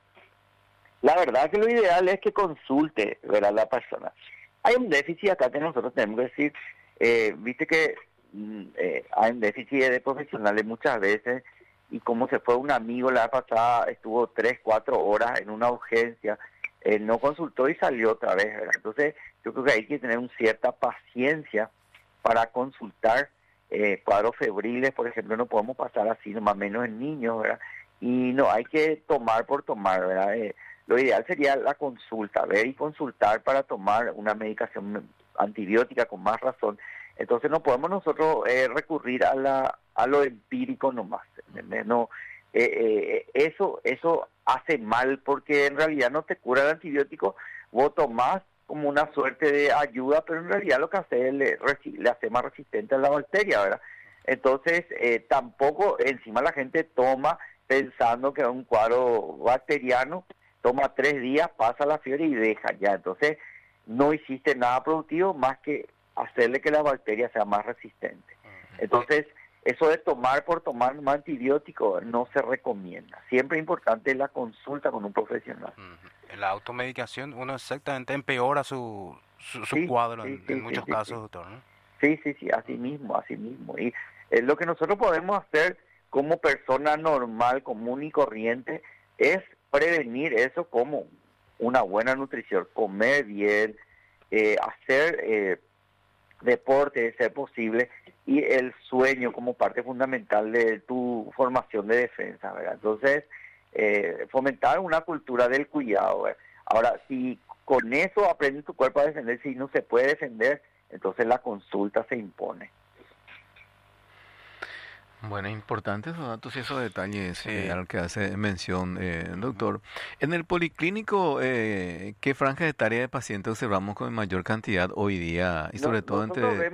La verdad que lo ideal es que consulte, ¿verdad?, la persona. Hay un déficit acá que nosotros tenemos que decir, eh, viste que mm, eh, hay un déficit de profesionales muchas veces, y como se fue un amigo la vez pasada, estuvo tres, cuatro horas en una urgencia, eh, no consultó y salió otra vez, ¿verdad? Entonces yo creo que hay que tener una cierta paciencia para consultar. Eh, cuadros febriles, por ejemplo, no podemos pasar así, más o menos en niños, ¿verdad? Y no, hay que tomar por tomar, ¿verdad? Eh, lo ideal sería la consulta, ver y consultar para tomar una medicación antibiótica con más razón. Entonces no podemos nosotros eh, recurrir a la a lo empírico nomás, ¿entendés? No, eh, eh, eso eso hace mal, porque en realidad no te cura el antibiótico, vos tomás como una suerte de ayuda, pero en realidad lo que hace es le, le hace más resistente a la bacteria, ¿verdad? Entonces eh, tampoco encima la gente toma pensando que es un cuadro bacteriano, toma tres días, pasa la fiebre y deja ya. Entonces no hiciste nada productivo más que hacerle que la bacteria sea más resistente. Entonces eso de tomar por tomar un antibiótico no se recomienda. Siempre es importante la consulta con un profesional. Uh-huh. La automedicación, uno exactamente empeora su, su, su Sí, cuadro sí, en, sí, en sí, muchos sí, casos, sí. doctor, ¿no? Sí, sí, sí, así mismo, así mismo. Y eh, lo que nosotros podemos hacer como persona normal, común y corriente, es prevenir eso como una buena nutrición, comer bien, eh, hacer eh, deporte de ser posible, y el sueño como parte fundamental de tu formación de defensa, ¿verdad? Entonces, eh, fomentar una cultura del cuidado, ¿verdad? Ahora, si con eso aprende tu cuerpo a defender, si no se puede defender, entonces la consulta se impone. Bueno, importantes esos datos y esos detalles Sí. eh, al que hace mención, eh, doctor. En el policlínico, eh, ¿qué franja etaria de pacientes observamos con mayor cantidad hoy día? Y sobre No, todo nosotros entre... vemos,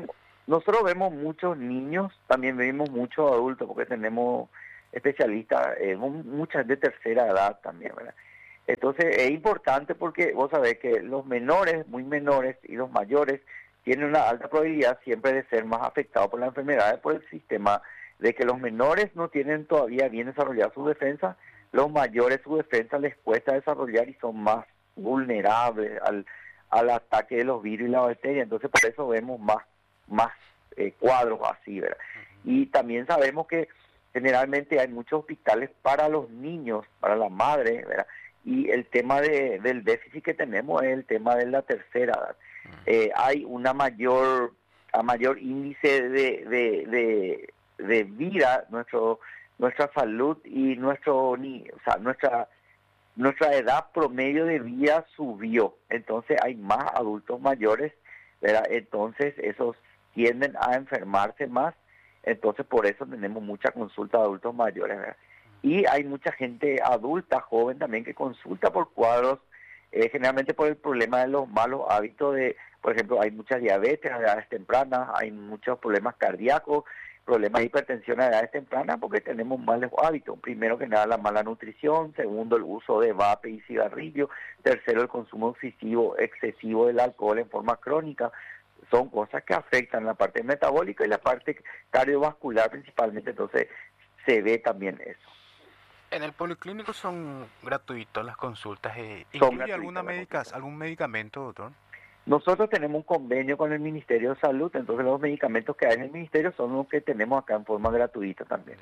nosotros vemos muchos niños, también vemos muchos adultos, porque tenemos especialistas, eh, muchas de tercera edad también, ¿verdad? Entonces es importante porque vos sabés que los menores, muy menores, y los mayores tienen una alta probabilidad siempre de ser más afectados por las enfermedades por el sistema de que los menores no tienen todavía bien desarrollada su defensa, los mayores su defensa les cuesta desarrollar y son más vulnerables al, al ataque de los virus y la bacteria. Entonces por eso vemos más, más eh, cuadros así, ¿verdad? Y también sabemos que generalmente hay muchos hospitales para los niños, para la madre, ¿verdad? Y el tema de, del déficit que tenemos es el tema de la tercera edad. Eh, hay una mayor, a mayor índice de, de, de, de vida, nuestro, nuestra salud y nuestro, ni, o sea, nuestra, nuestra edad promedio de vida subió. Entonces hay más adultos mayores, ¿verdad? Entonces esos tienden a enfermarse más. Entonces por eso tenemos mucha consulta de adultos mayores, ¿verdad? Y hay mucha gente adulta, joven también, que consulta por cuadros, eh, generalmente por el problema de los malos hábitos de, por ejemplo, hay mucha diabetes a edades tempranas, hay muchos problemas cardíacos, problemas de hipertensión a edades tempranas, porque tenemos malos hábitos. Primero que nada, la mala nutrición. Segundo, el uso de vape y cigarrillo. Tercero, el consumo excesivo, excesivo del alcohol en forma crónica. Son cosas que afectan la parte metabólica y la parte cardiovascular principalmente. Entonces, se ve también eso. En el policlínico son gratuitas las consultas. Eh, ¿Incluye alguna medica, algún medicamento, doctor? Nosotros tenemos un convenio con el Ministerio de Salud, entonces los medicamentos que hay en el Ministerio son los que tenemos acá en forma gratuita también.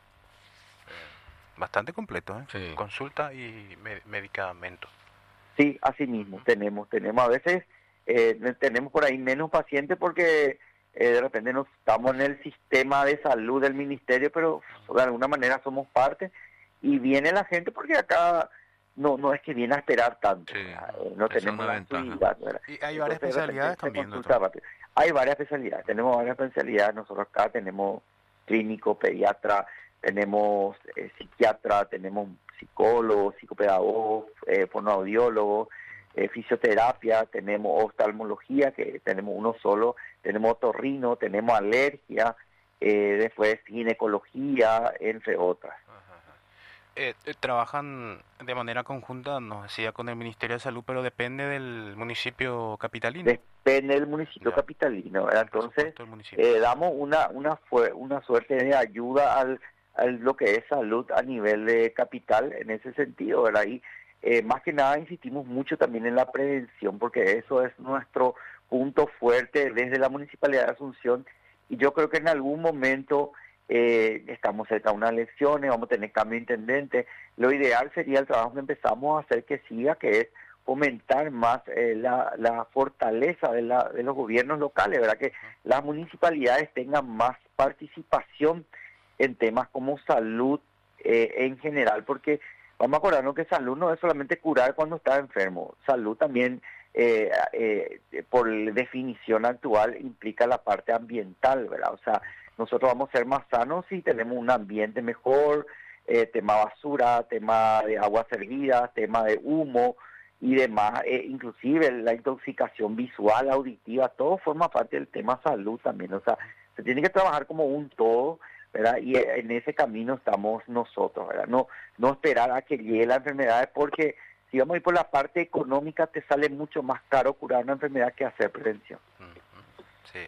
Bastante completo, ¿eh? Sí. Consulta y me medicamentos. Sí, así mismo, uh-huh. tenemos, tenemos a veces, eh, tenemos por ahí menos pacientes porque eh, de repente no estamos en el sistema de salud del Ministerio, pero de alguna manera somos parte. Y viene la gente porque acá no no es que viene a esperar tanto, sí, eh, no tenemos la actividad. Y hay varias Entonces, especialidades también, Hay varias especialidades, tenemos varias especialidades. Nosotros acá tenemos clínico, pediatra, tenemos eh, psiquiatra, tenemos psicólogo, psicopedagogo, eh, fonoaudiólogo, eh, fisioterapia, tenemos oftalmología, que tenemos uno solo, tenemos otorrino, tenemos alergia, eh, después ginecología, entre otras. Eh, trabajan de manera conjunta, nos decía, con el Ministerio de Salud, pero depende del municipio capitalino. Depende del municipio ya. capitalino, ¿verdad? Entonces eh, damos una una fue, una suerte de ayuda al, al lo que es salud a nivel de capital en ese sentido, ¿verdad? Y eh, más que nada insistimos mucho también en la prevención, porque eso es nuestro punto fuerte desde la Municipalidad de Asunción, y yo creo que en algún momento Eh, estamos cerca de unas elecciones, vamos a tener cambio de intendente. Lo ideal sería el trabajo que empezamos a hacer que siga, que es fomentar más eh, la, la fortaleza de, la, de los gobiernos locales, ¿verdad? Que las municipalidades tengan más participación en temas como salud eh, en general, porque vamos a acordarnos que salud no es solamente curar cuando está enfermo, salud también eh, eh, por definición actual implica la parte ambiental, ¿verdad? O sea, nosotros vamos a ser más sanos si tenemos un ambiente mejor, eh, tema basura, tema de agua servida, tema de humo y demás, eh, inclusive la intoxicación visual, auditiva, todo forma parte del tema salud también. O sea, se tiene que trabajar como un todo, ¿verdad? Y en ese camino estamos nosotros, ¿verdad? No, no esperar a que llegue la enfermedad, porque si vamos a ir por la parte económica, te sale mucho más caro curar una enfermedad que hacer prevención. Sí.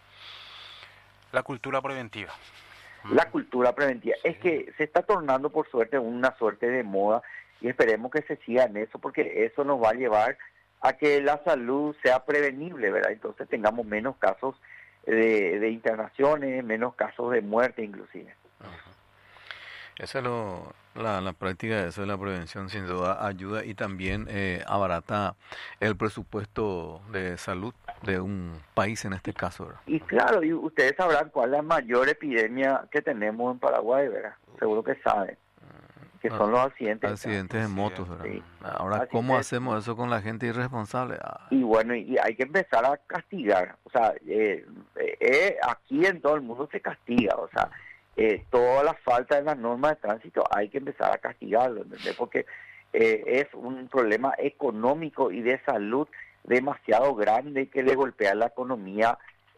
La cultura preventiva. La cultura preventiva. Sí. Es que se está tornando, por suerte, una suerte de moda, y esperemos que se siga en eso, porque eso nos va a llevar a que la salud sea prevenible, ¿verdad? Entonces tengamos menos casos de, de internaciones, menos casos de muerte inclusive. Uh-huh. Esa es lo, la, la práctica de eso de la prevención, sin duda ayuda, y también eh, abarata el presupuesto de salud de un país en este caso, ¿verdad? Y claro, y ustedes sabrán cuál es la mayor epidemia que tenemos en Paraguay, ¿verdad? Seguro que saben, que no, son los accidentes. Accidentes de motos, ¿verdad? Sí. Ahora, accidentes. ¿Cómo hacemos eso con la gente irresponsable? Ah. Y bueno, y hay que empezar a castigar, o sea, eh, eh, aquí en todo el mundo se castiga, o sea, eh, toda la falta de las normas de tránsito hay que empezar a castigarlo, ¿entendés? Porque eh, es un problema económico y de salud demasiado grande que le golpea la economía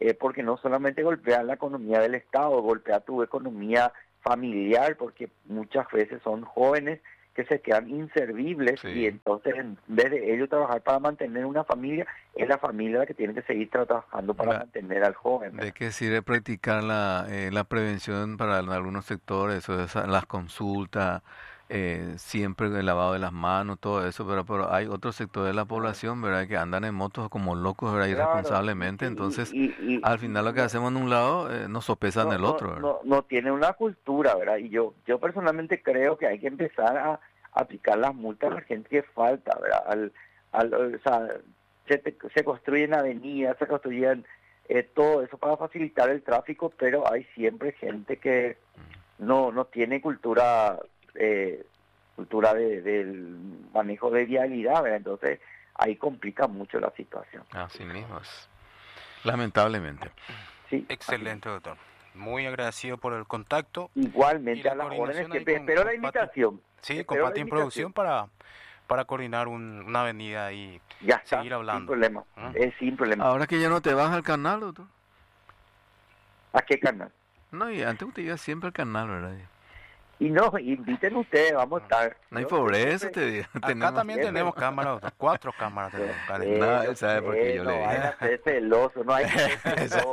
eh, porque no solamente golpea la economía del Estado, golpea tu economía familiar, porque muchas veces son jóvenes que se quedan inservibles Sí. y entonces en vez de ellos trabajar para mantener una familia, es la familia la que tiene que seguir trabajando para La- mantener al joven. ¿De qué sirve practicar la, eh, la prevención para en algunos sectores, o esa- las consultas, eh, siempre el lavado de las manos, todo eso, pero, pero hay otros sectores de la población, ¿verdad?, que andan en motos como locos, ¿verdad?, Claro, irresponsablemente, y- entonces y- y- al final lo que no- hacemos en un lado eh, nos sopesa en no, el no- otro, ¿verdad? no, no tiene una cultura, ¿verdad? Y yo yo personalmente creo que hay que empezar a aplicar las multas a la gente que falta, ¿verdad? Al, al, o sea, se, te- se construyen avenidas, se construyen eh, todo eso para facilitar el tráfico, pero hay siempre gente que no no tiene cultura eh, cultura de, del manejo de vialidad, ¿verdad? Entonces ahí complica mucho la situación. Así mismo es. Lamentablemente. Sí, Excelente, doctor. Muy agradecido por el contacto. igualmente Y la a las órdenes, coordinación ahí siempre con- espero con la Pati. invitación. Sí, Espero con la Pati en invitación. producción para, para coordinar un- una avenida y Ya está, seguir hablando. sin problema, ¿Mm? es sin problema. Ahora que ya no te vas al canal, doctor. ¿A qué canal? No, y antes usted iba siempre al canal, ¿verdad? Y no, inviten ustedes, vamos a estar. No hay Yo por eso siempre- te digo. Acá tenemos- también siempre- tenemos cámaras, doctor. Cuatro cámaras tenemos acá. Eh, No, yo él sabe por qué sé, yo no le dije. vayan a ser celoso, no hay que ser celoso.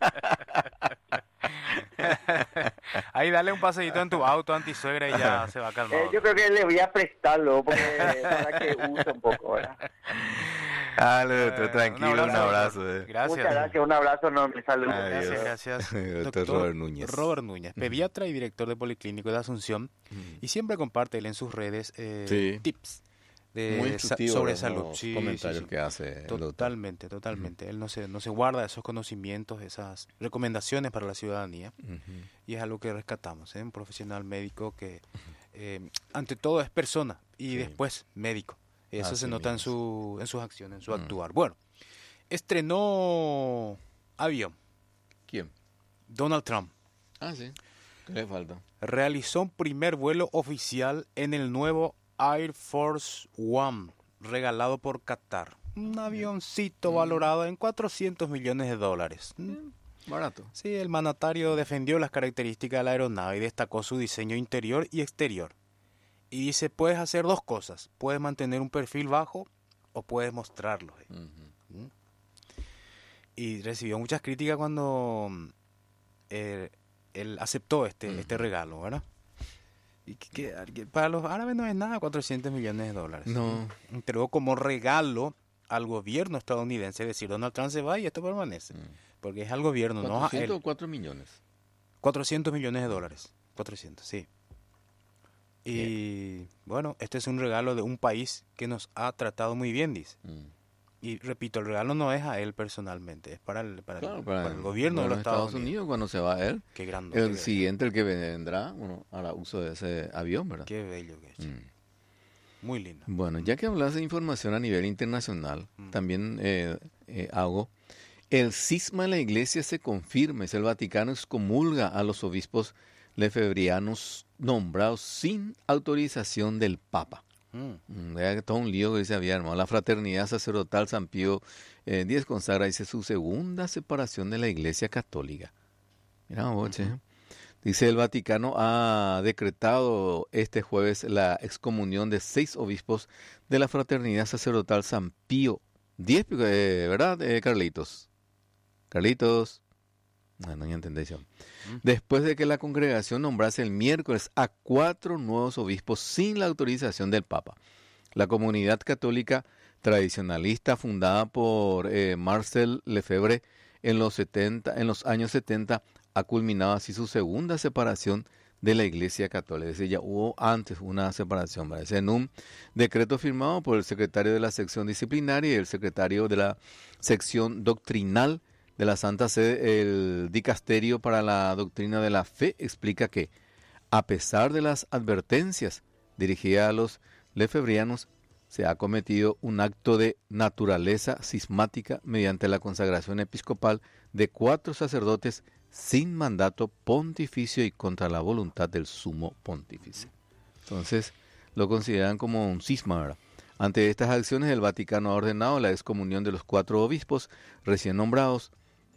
Ahí dale un paseíto en tu auto antisuegra y ya se va a calmar. Eh, yo creo que le voy a prestarlo porque, para que use un poco, ¿verdad? Dale, Eh, doctor, tranquilo, un abrazo. doctor. eh. Gracias. Muchas gracias, un abrazo enorme, saludos. Adiós. Gracias, gracias. Doctor Robert Núñez. Robert Núñez, pediatra y director de Policlínico de Asunción, y siempre comparte él en sus redes eh, Sí. tips de Muy sa- instructivo sobre los salud. Sí, comentarios sí, sí. que hace el doctor. Totalmente, totalmente. Él no se, no se guarda esos conocimientos, esas recomendaciones para la ciudadanía, Ujú. y es algo que rescatamos, ¿eh? Un profesional médico que eh, ante todo es persona y Sí. después médico. Eso Así se nota en mismo. su, en sus acciones, en su Mm. actuar. Bueno, estrenó avión ¿Quién? Donald Trump. Ah, sí. ¿Qué le falta? Realizó un primer vuelo oficial en el nuevo Air Force One, regalado por Qatar. Un avioncito valorado en cuatrocientos millones de dólares. Mm, Barato. Sí, el mandatario defendió las características de la aeronave y destacó su diseño interior y exterior. Y dice, puedes hacer dos cosas. Puedes mantener un perfil bajo o puedes mostrarlo. Ujú. Y recibió muchas críticas cuando eh, él aceptó este, Ujú. este regalo, ¿verdad? Y que, que- que para los árabes no es nada, cuatrocientos millones de dólares. No. Entregó como regalo al gobierno estadounidense, es decir, Donald Trump se va y esto permanece. Mm. Porque es al gobierno, no a ¿cuatrocientos él. o cuatro millones? cuatrocientos millones de dólares. cuatrocientos, sí. Y bueno, este es un regalo de un país que nos ha tratado muy bien, dice. Mm. Y repito, el regalo no es a él personalmente, es para el, para el, Claro, para el gobierno de los Estados, Unidos. cuando se va él. Qué grande. El qué, siguiente, el que vendrá, bueno, hará uso de ese avión, ¿verdad? qué bello que es. Mm. Muy lindo. Bueno, ya que hablas de información a nivel internacional, Mm. también eh, eh, hago, el cisma en la iglesia se confirma, es el Vaticano excomulga a los obispos lefebrianos nombrados sin autorización del Papa. Mm. Mm, vea que todo un lío que se había armado. La fraternidad sacerdotal San Pío eh, X consagra, dice, su segunda separación de la iglesia católica. Mira vos, che. Dice, el Vaticano ha decretado este jueves la excomunión de seis obispos de la fraternidad sacerdotal San Pío X, eh, ¿verdad, eh, Carlitos? Carlitos. No, no ya entendéis. yo. Después de que la congregación nombrase el miércoles a cuatro nuevos obispos sin la autorización del Papa. La comunidad católica tradicionalista fundada por eh, Marcel Lefebvre en los, setenta, en los años setenta ha culminado así su segunda separación de la Iglesia Católica. Es decir, ya hubo antes una separación, parece, en un decreto firmado por el secretario de la sección disciplinaria y el secretario de la sección doctrinal de la Santa Sede. El Dicasterio para la Doctrina de la Fe explica que, a pesar de las advertencias dirigidas a los lefebrianos, se ha cometido un acto de naturaleza cismática mediante la consagración episcopal de cuatro sacerdotes sin mandato pontificio y contra la voluntad del sumo pontífice. Entonces, lo consideran como un cisma, ¿verdad? Ante estas acciones, el Vaticano ha ordenado la excomunión de los cuatro obispos recién nombrados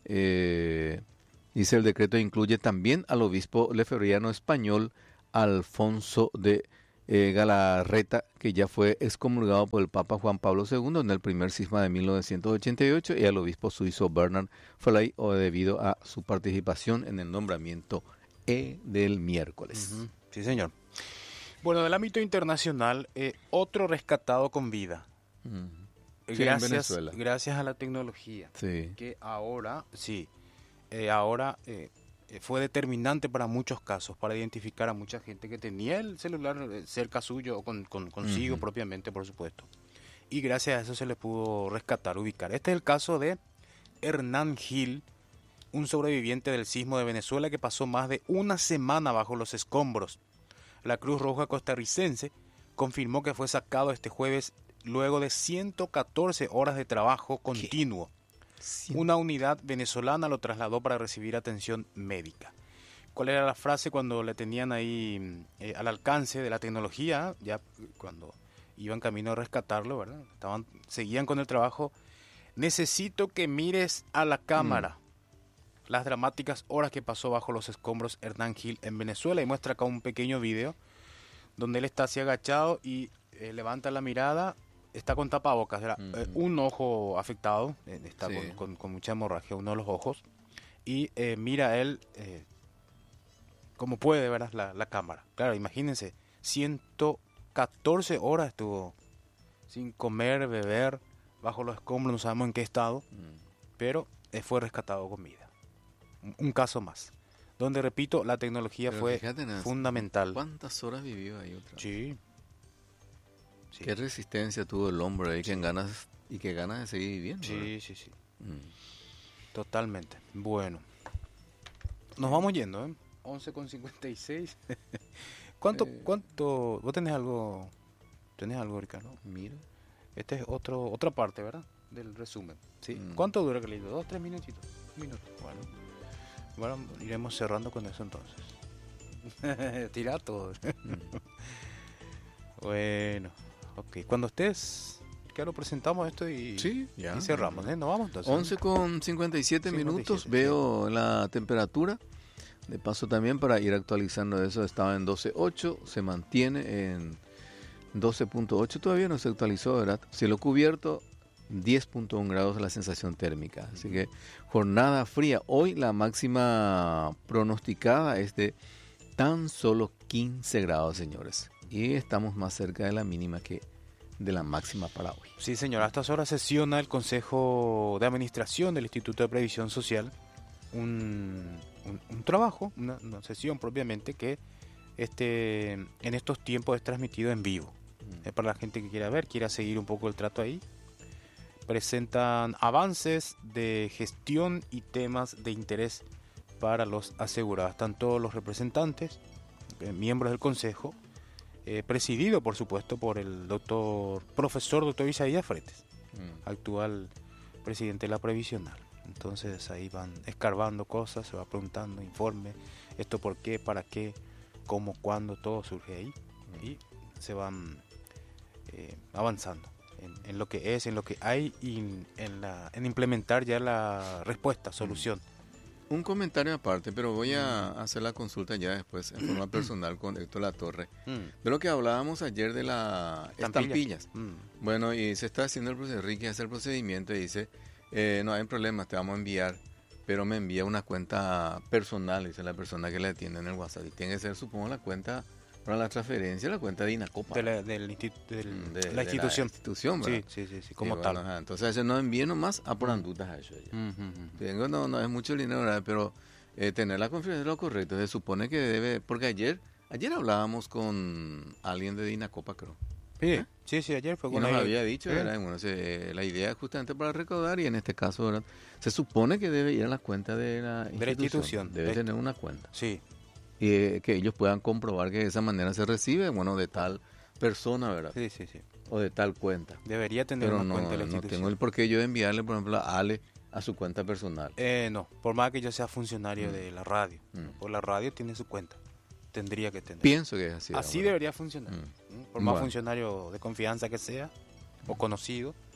Eh, dice el decreto incluye también al obispo lefebvriano español Alfonso de eh, Galarreta, que ya fue excomulgado por el Papa Juan Pablo segundo en el primer cisma de mil novecientos ochenta y ocho, y al obispo suizo Bernard Foley, o debido a su participación en el nombramiento E del miércoles. Uh-huh. Sí, señor. Bueno, del ámbito internacional, eh, otro rescatado con vida. Uh-huh. Sí, gracias, gracias a la tecnología. Sí. Que ahora, sí, eh, ahora eh, fue determinante para muchos casos, para identificar a mucha gente que tenía el celular cerca suyo o con, con, consigo uh-huh. propiamente, por supuesto. Y gracias a eso se le pudo rescatar, ubicar. Este es el caso de Hernán Gil, un sobreviviente del sismo de Venezuela que pasó más de una semana bajo los escombros. La Cruz Roja costarricense confirmó que fue sacado este jueves luego de ciento catorce horas de trabajo continuo. Sí. Una unidad venezolana lo trasladó para recibir atención médica. ¿Cuál era la frase cuando le tenían ahí eh, al alcance de la tecnología? Ya cuando iban camino a rescatarlo, ¿verdad? Estaban, seguían con el trabajo. Necesito que mires a la cámara. Mm. Las dramáticas horas que pasó bajo los escombros Hernán Gil en Venezuela, y muestra acá un pequeño video donde él está así agachado y eh, levanta la mirada. Está con tapabocas, era, uh-huh. eh, un ojo afectado, eh, está sí. con, con, con mucha hemorragia, uno de los ojos, y eh, mira él eh, como puede, ¿verdad? La, la cámara. Claro, imagínense, ciento catorce horas estuvo sin comer, beber, bajo los escombros, no sabemos en qué estado, uh-huh. pero eh, fue rescatado con vida. Un, un caso más, donde, repito, la tecnología pero fue fíjate, fundamental. ¿Cuántas horas vivió ahí otra vez? Sí. Sí. Qué resistencia tuvo el hombre ahí, sí. que ganas, y que ganas de seguir viviendo. Sí, ¿verdad? sí, sí. Mm. Totalmente. Bueno. Nos vamos yendo, ¿eh? once con cincuenta y seis. ¿Cuánto, eh. cuánto? ¿Vos tenés algo? ¿Tenés algo, Ricardo? Mira. Este es otro, otra parte, ¿verdad? Del resumen. ¿Sí? Mm. ¿Cuánto dura, Carlito? ¿Dos, tres minutitos? Un minuto. Bueno. Bueno, iremos cerrando con eso entonces. Tira todo. mm. Bueno. Ok, cuando estés, que lo presentamos esto y, sí, ya. y cerramos, ¿eh? ¿Nos vamos entonces? once con cincuenta y siete minutos, veo sí. la temperatura. De paso también para ir actualizando eso, estaba en doce punto ocho, se mantiene en doce punto ocho, todavía no se actualizó, ¿verdad? Cielo cubierto, diez punto uno grados la sensación térmica. Así que jornada fría. Hoy la máxima pronosticada es de tan solo quince grados, señores. Y estamos más cerca de la mínima que de la máxima para hoy. Sí, señor. A estas horas sesiona el Consejo de Administración del Instituto de Previsión Social un, un, un trabajo, una, una sesión propiamente que este en estos tiempos es transmitido en vivo. Mm. Es para la gente que quiera ver, quiera seguir un poco el trato ahí. Presentan avances de gestión y temas de interés para los asegurados. Están todos los representantes, eh, miembros del Consejo, Eh, presidido por supuesto por el doctor profesor doctor Isaías Fretes, mm. actual presidente de la previsional. Entonces ahí van escarbando cosas, se va preguntando, informe, esto por qué, para qué, cómo, cuándo, todo surge ahí mm. y se van eh, avanzando en, en lo que es, en lo que hay y en, la, en implementar ya la respuesta, solución. Mm. Un comentario aparte, pero voy a hacer la consulta ya después en forma personal con Héctor Latorre. Mm. De lo que hablábamos ayer de las estampillas. Mm. Bueno, y se está haciendo el procedimiento, Ricky hace el procedimiento y dice, eh, no hay problema, te vamos a enviar, pero me envía una cuenta personal, dice la persona que le atiende en el WhatsApp. Y tiene que ser, supongo, la cuenta para la transferencia, la cuenta de Inacopa. De la, del institu del, de, la institución. De la institución, ¿verdad? Sí, sí, sí, sí como sí, tal. Bueno, ajá, entonces ese no envíe nomás a por andutas a eso. Ya. Uh -huh. Tengo, no, no es mucho dinero, ¿verdad? Pero eh, tener la confianza es lo correcto. Se supone que debe, porque ayer ayer hablábamos con alguien de Inacopa, creo. Sí, ¿eh? sí, sí, ayer fue con y nos había dicho, ¿sí? ¿verdad? Bueno, se, la idea es justamente para recaudar y en este caso, ¿verdad? Se supone que debe ir a la cuenta de la institución. De la institución. Debe de... tener una cuenta. Sí. Y eh, que ellos puedan comprobar que de esa manera se recibe, bueno, de tal persona, ¿verdad? Sí, sí, sí. O de tal cuenta. Debería tener Pero una no, cuenta de la no institución. tengo el porqué yo de enviarle, por ejemplo, a Ale a su cuenta personal. Eh, no, por más que yo sea funcionario mm. de la radio. Mm. Por la radio tiene su cuenta. Tendría que tener. Pienso que es así. Así ahora. debería funcionar. Mm. Por más bueno. funcionario de confianza que sea, o conocido,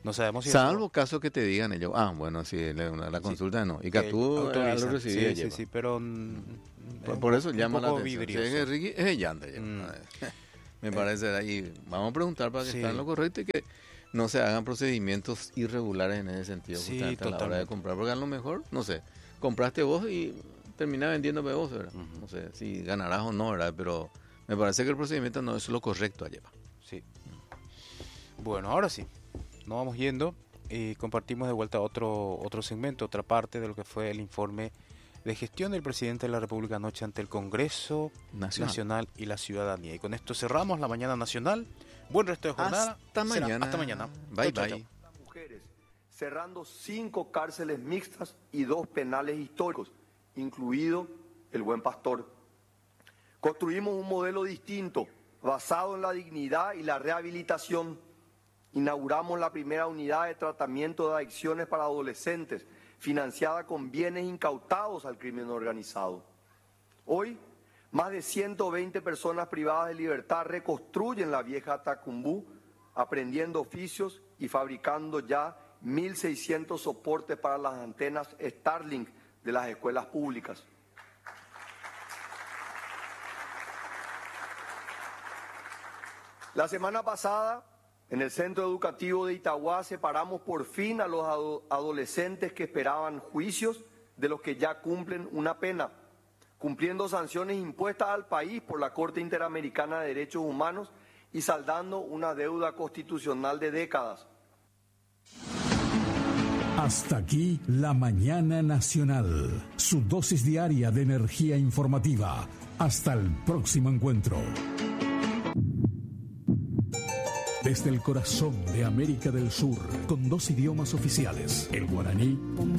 No sabemos si Salvo eso, caso que te digan ellos, ah, bueno, sí, la, la consulta no. Y que tú autorizan. lo recibí. Sí, sí, sí, pero... mm, Por, es por un eso po- llama un la poco atención. vidrioso. Sí, es Ricky, es el llante. Mm. Me parece ahí. Vamos a preguntar para que Sí. esté en lo correcto y que no se hagan procedimientos irregulares en ese sentido, Sí, justamente a la hora de totalmente. comprar. Porque a lo mejor, no sé, compraste vos y terminás vendiéndome vos, ¿verdad? Ujú. No sé si ganarás o no, ¿verdad? Pero me parece que el procedimiento no es lo correcto allá. Sí. Bueno, ahora sí, nos vamos yendo y compartimos de vuelta otro, otro segmento, otra parte de lo que fue el informe de gestión del presidente de la República anoche ante el Congreso Nacional. Nacional y la ciudadanía. Y con esto cerramos la mañana nacional. Buen resto de jornada. Hasta Será mañana. hasta mañana. Bye, Chau, chau, bye. chau. Mujeres, cerrando cinco cárceles mixtas y dos penales históricos, incluido el Buen Pastor. Construimos un modelo distinto, basado en la dignidad y la rehabilitación. Inauguramos la primera unidad de tratamiento de adicciones para adolescentes, financiada con bienes incautados al crimen organizado. Hoy, más de ciento veinte personas privadas de libertad reconstruyen la vieja Tacumbú, aprendiendo oficios y fabricando ya mil seiscientos soportes para las antenas Starlink de las escuelas públicas. La semana pasada, en el centro educativo de Itagua, separamos por fin a los ado- adolescentes que esperaban juicios de los que ya cumplen una pena, cumpliendo sanciones impuestas al país por la Corte Interamericana de Derechos Humanos y saldando una deuda constitucional de décadas. Hasta aquí la mañana nacional, su dosis diaria de energía informativa. Hasta el próximo encuentro. Desde el corazón de América del Sur, con dos idiomas oficiales, el guaraní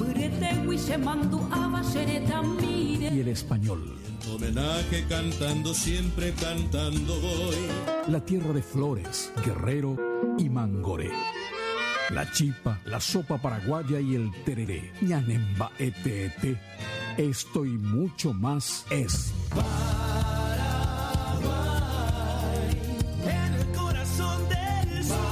y el español. Homenaje cantando, siempre cantando voy. La tierra de Flores, Guerrero y Mangoré. La chipa, la sopa paraguaya y el tereré. Ñanemba ete ete. Esto y mucho más es En el corazón del sur.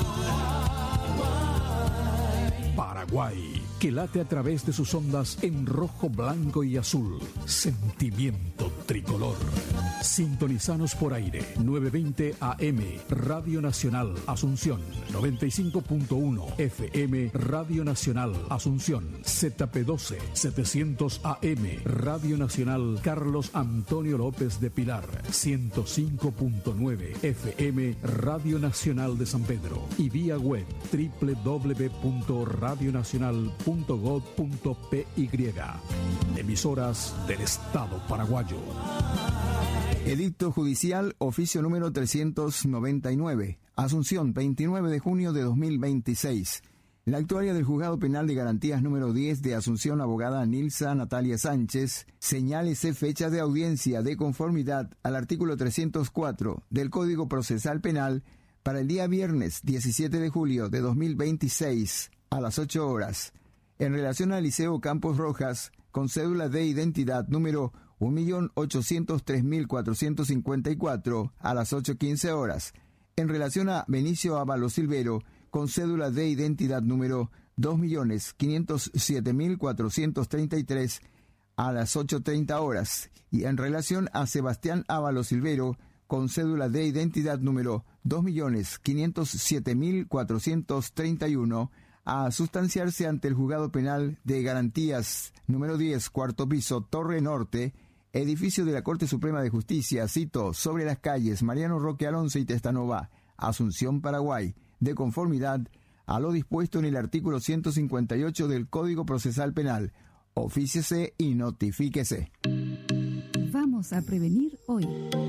Paraguay, que late a través de sus ondas en rojo, blanco y azul. Sentimiento tricolor. Sintonizanos por aire, novecientos veinte A M, Radio Nacional Asunción, noventa y cinco punto uno F M, Radio Nacional Asunción, Z P doce, setecientos A M, Radio Nacional Carlos Antonio López de Pilar, ciento cinco punto nueve F M, Radio Nacional de San Pedro, y vía web doble u doble u doble u punto radio nacional punto gob punto p y. Emisoras del Estado paraguayo. Edicto judicial, oficio número trescientos noventa y nueve, Asunción, veintinueve de junio de dos mil veintiséis. La actuaria del Juzgado Penal de Garantías número diez de Asunción, abogada Nilsa Natalia Sánchez, señálese fecha de audiencia de conformidad al artículo trescientos cuatro del Código Procesal Penal para el día viernes diecisiete de julio de dos mil veintiséis a las ocho horas, en relación al Liceo Campos Rojas, con cédula de identidad número un millón ochocientos tres mil cuatrocientos cincuenta y cuatro a las ocho quince horas, en relación a Benicio Ábalos Silvero, con cédula de identidad número dos millones quinientos siete mil cuatrocientos treinta y tres a las ocho treinta horas, y en relación a Sebastián Ábalos Silvero, con cédula de identidad número dos millones quinientos siete mil cuatrocientos treinta y uno, a sustanciarse ante el Juzgado Penal de Garantías número diez, cuarto piso, Torre Norte, edificio de la Corte Suprema de Justicia, cito, sobre las calles Mariano Roque Alonso y Testanova, Asunción, Paraguay, de conformidad a lo dispuesto en el artículo ciento cincuenta y ocho del Código Procesal Penal. Ofíciese y notifíquese. Vamos a prevenir hoy.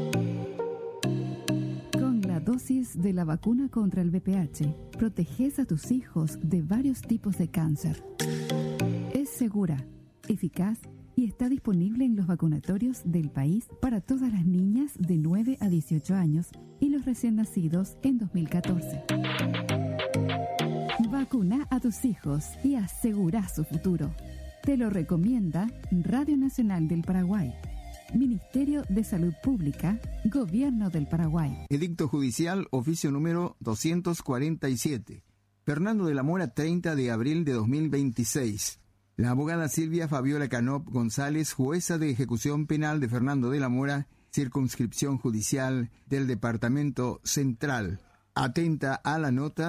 Con la dosis de la vacuna contra el V P H, proteges a tus hijos de varios tipos de cáncer. Es segura, eficaz y está disponible en los vacunatorios del país para todas las niñas de nueve a dieciocho años y los recién nacidos en dos mil catorce. Vacuna a tus hijos y asegura su futuro. Te lo recomienda Radio Nacional del Paraguay, Ministerio de Salud Pública, Gobierno del Paraguay. Edicto judicial, oficio número doscientos cuarenta y siete. Fernando de la Mora, treinta de abril de dos mil veintiséis. La abogada Silvia Fabiola Canop González, jueza de ejecución penal de Fernando de la Mora, circunscripción judicial del Departamento Central. Atenta a la nota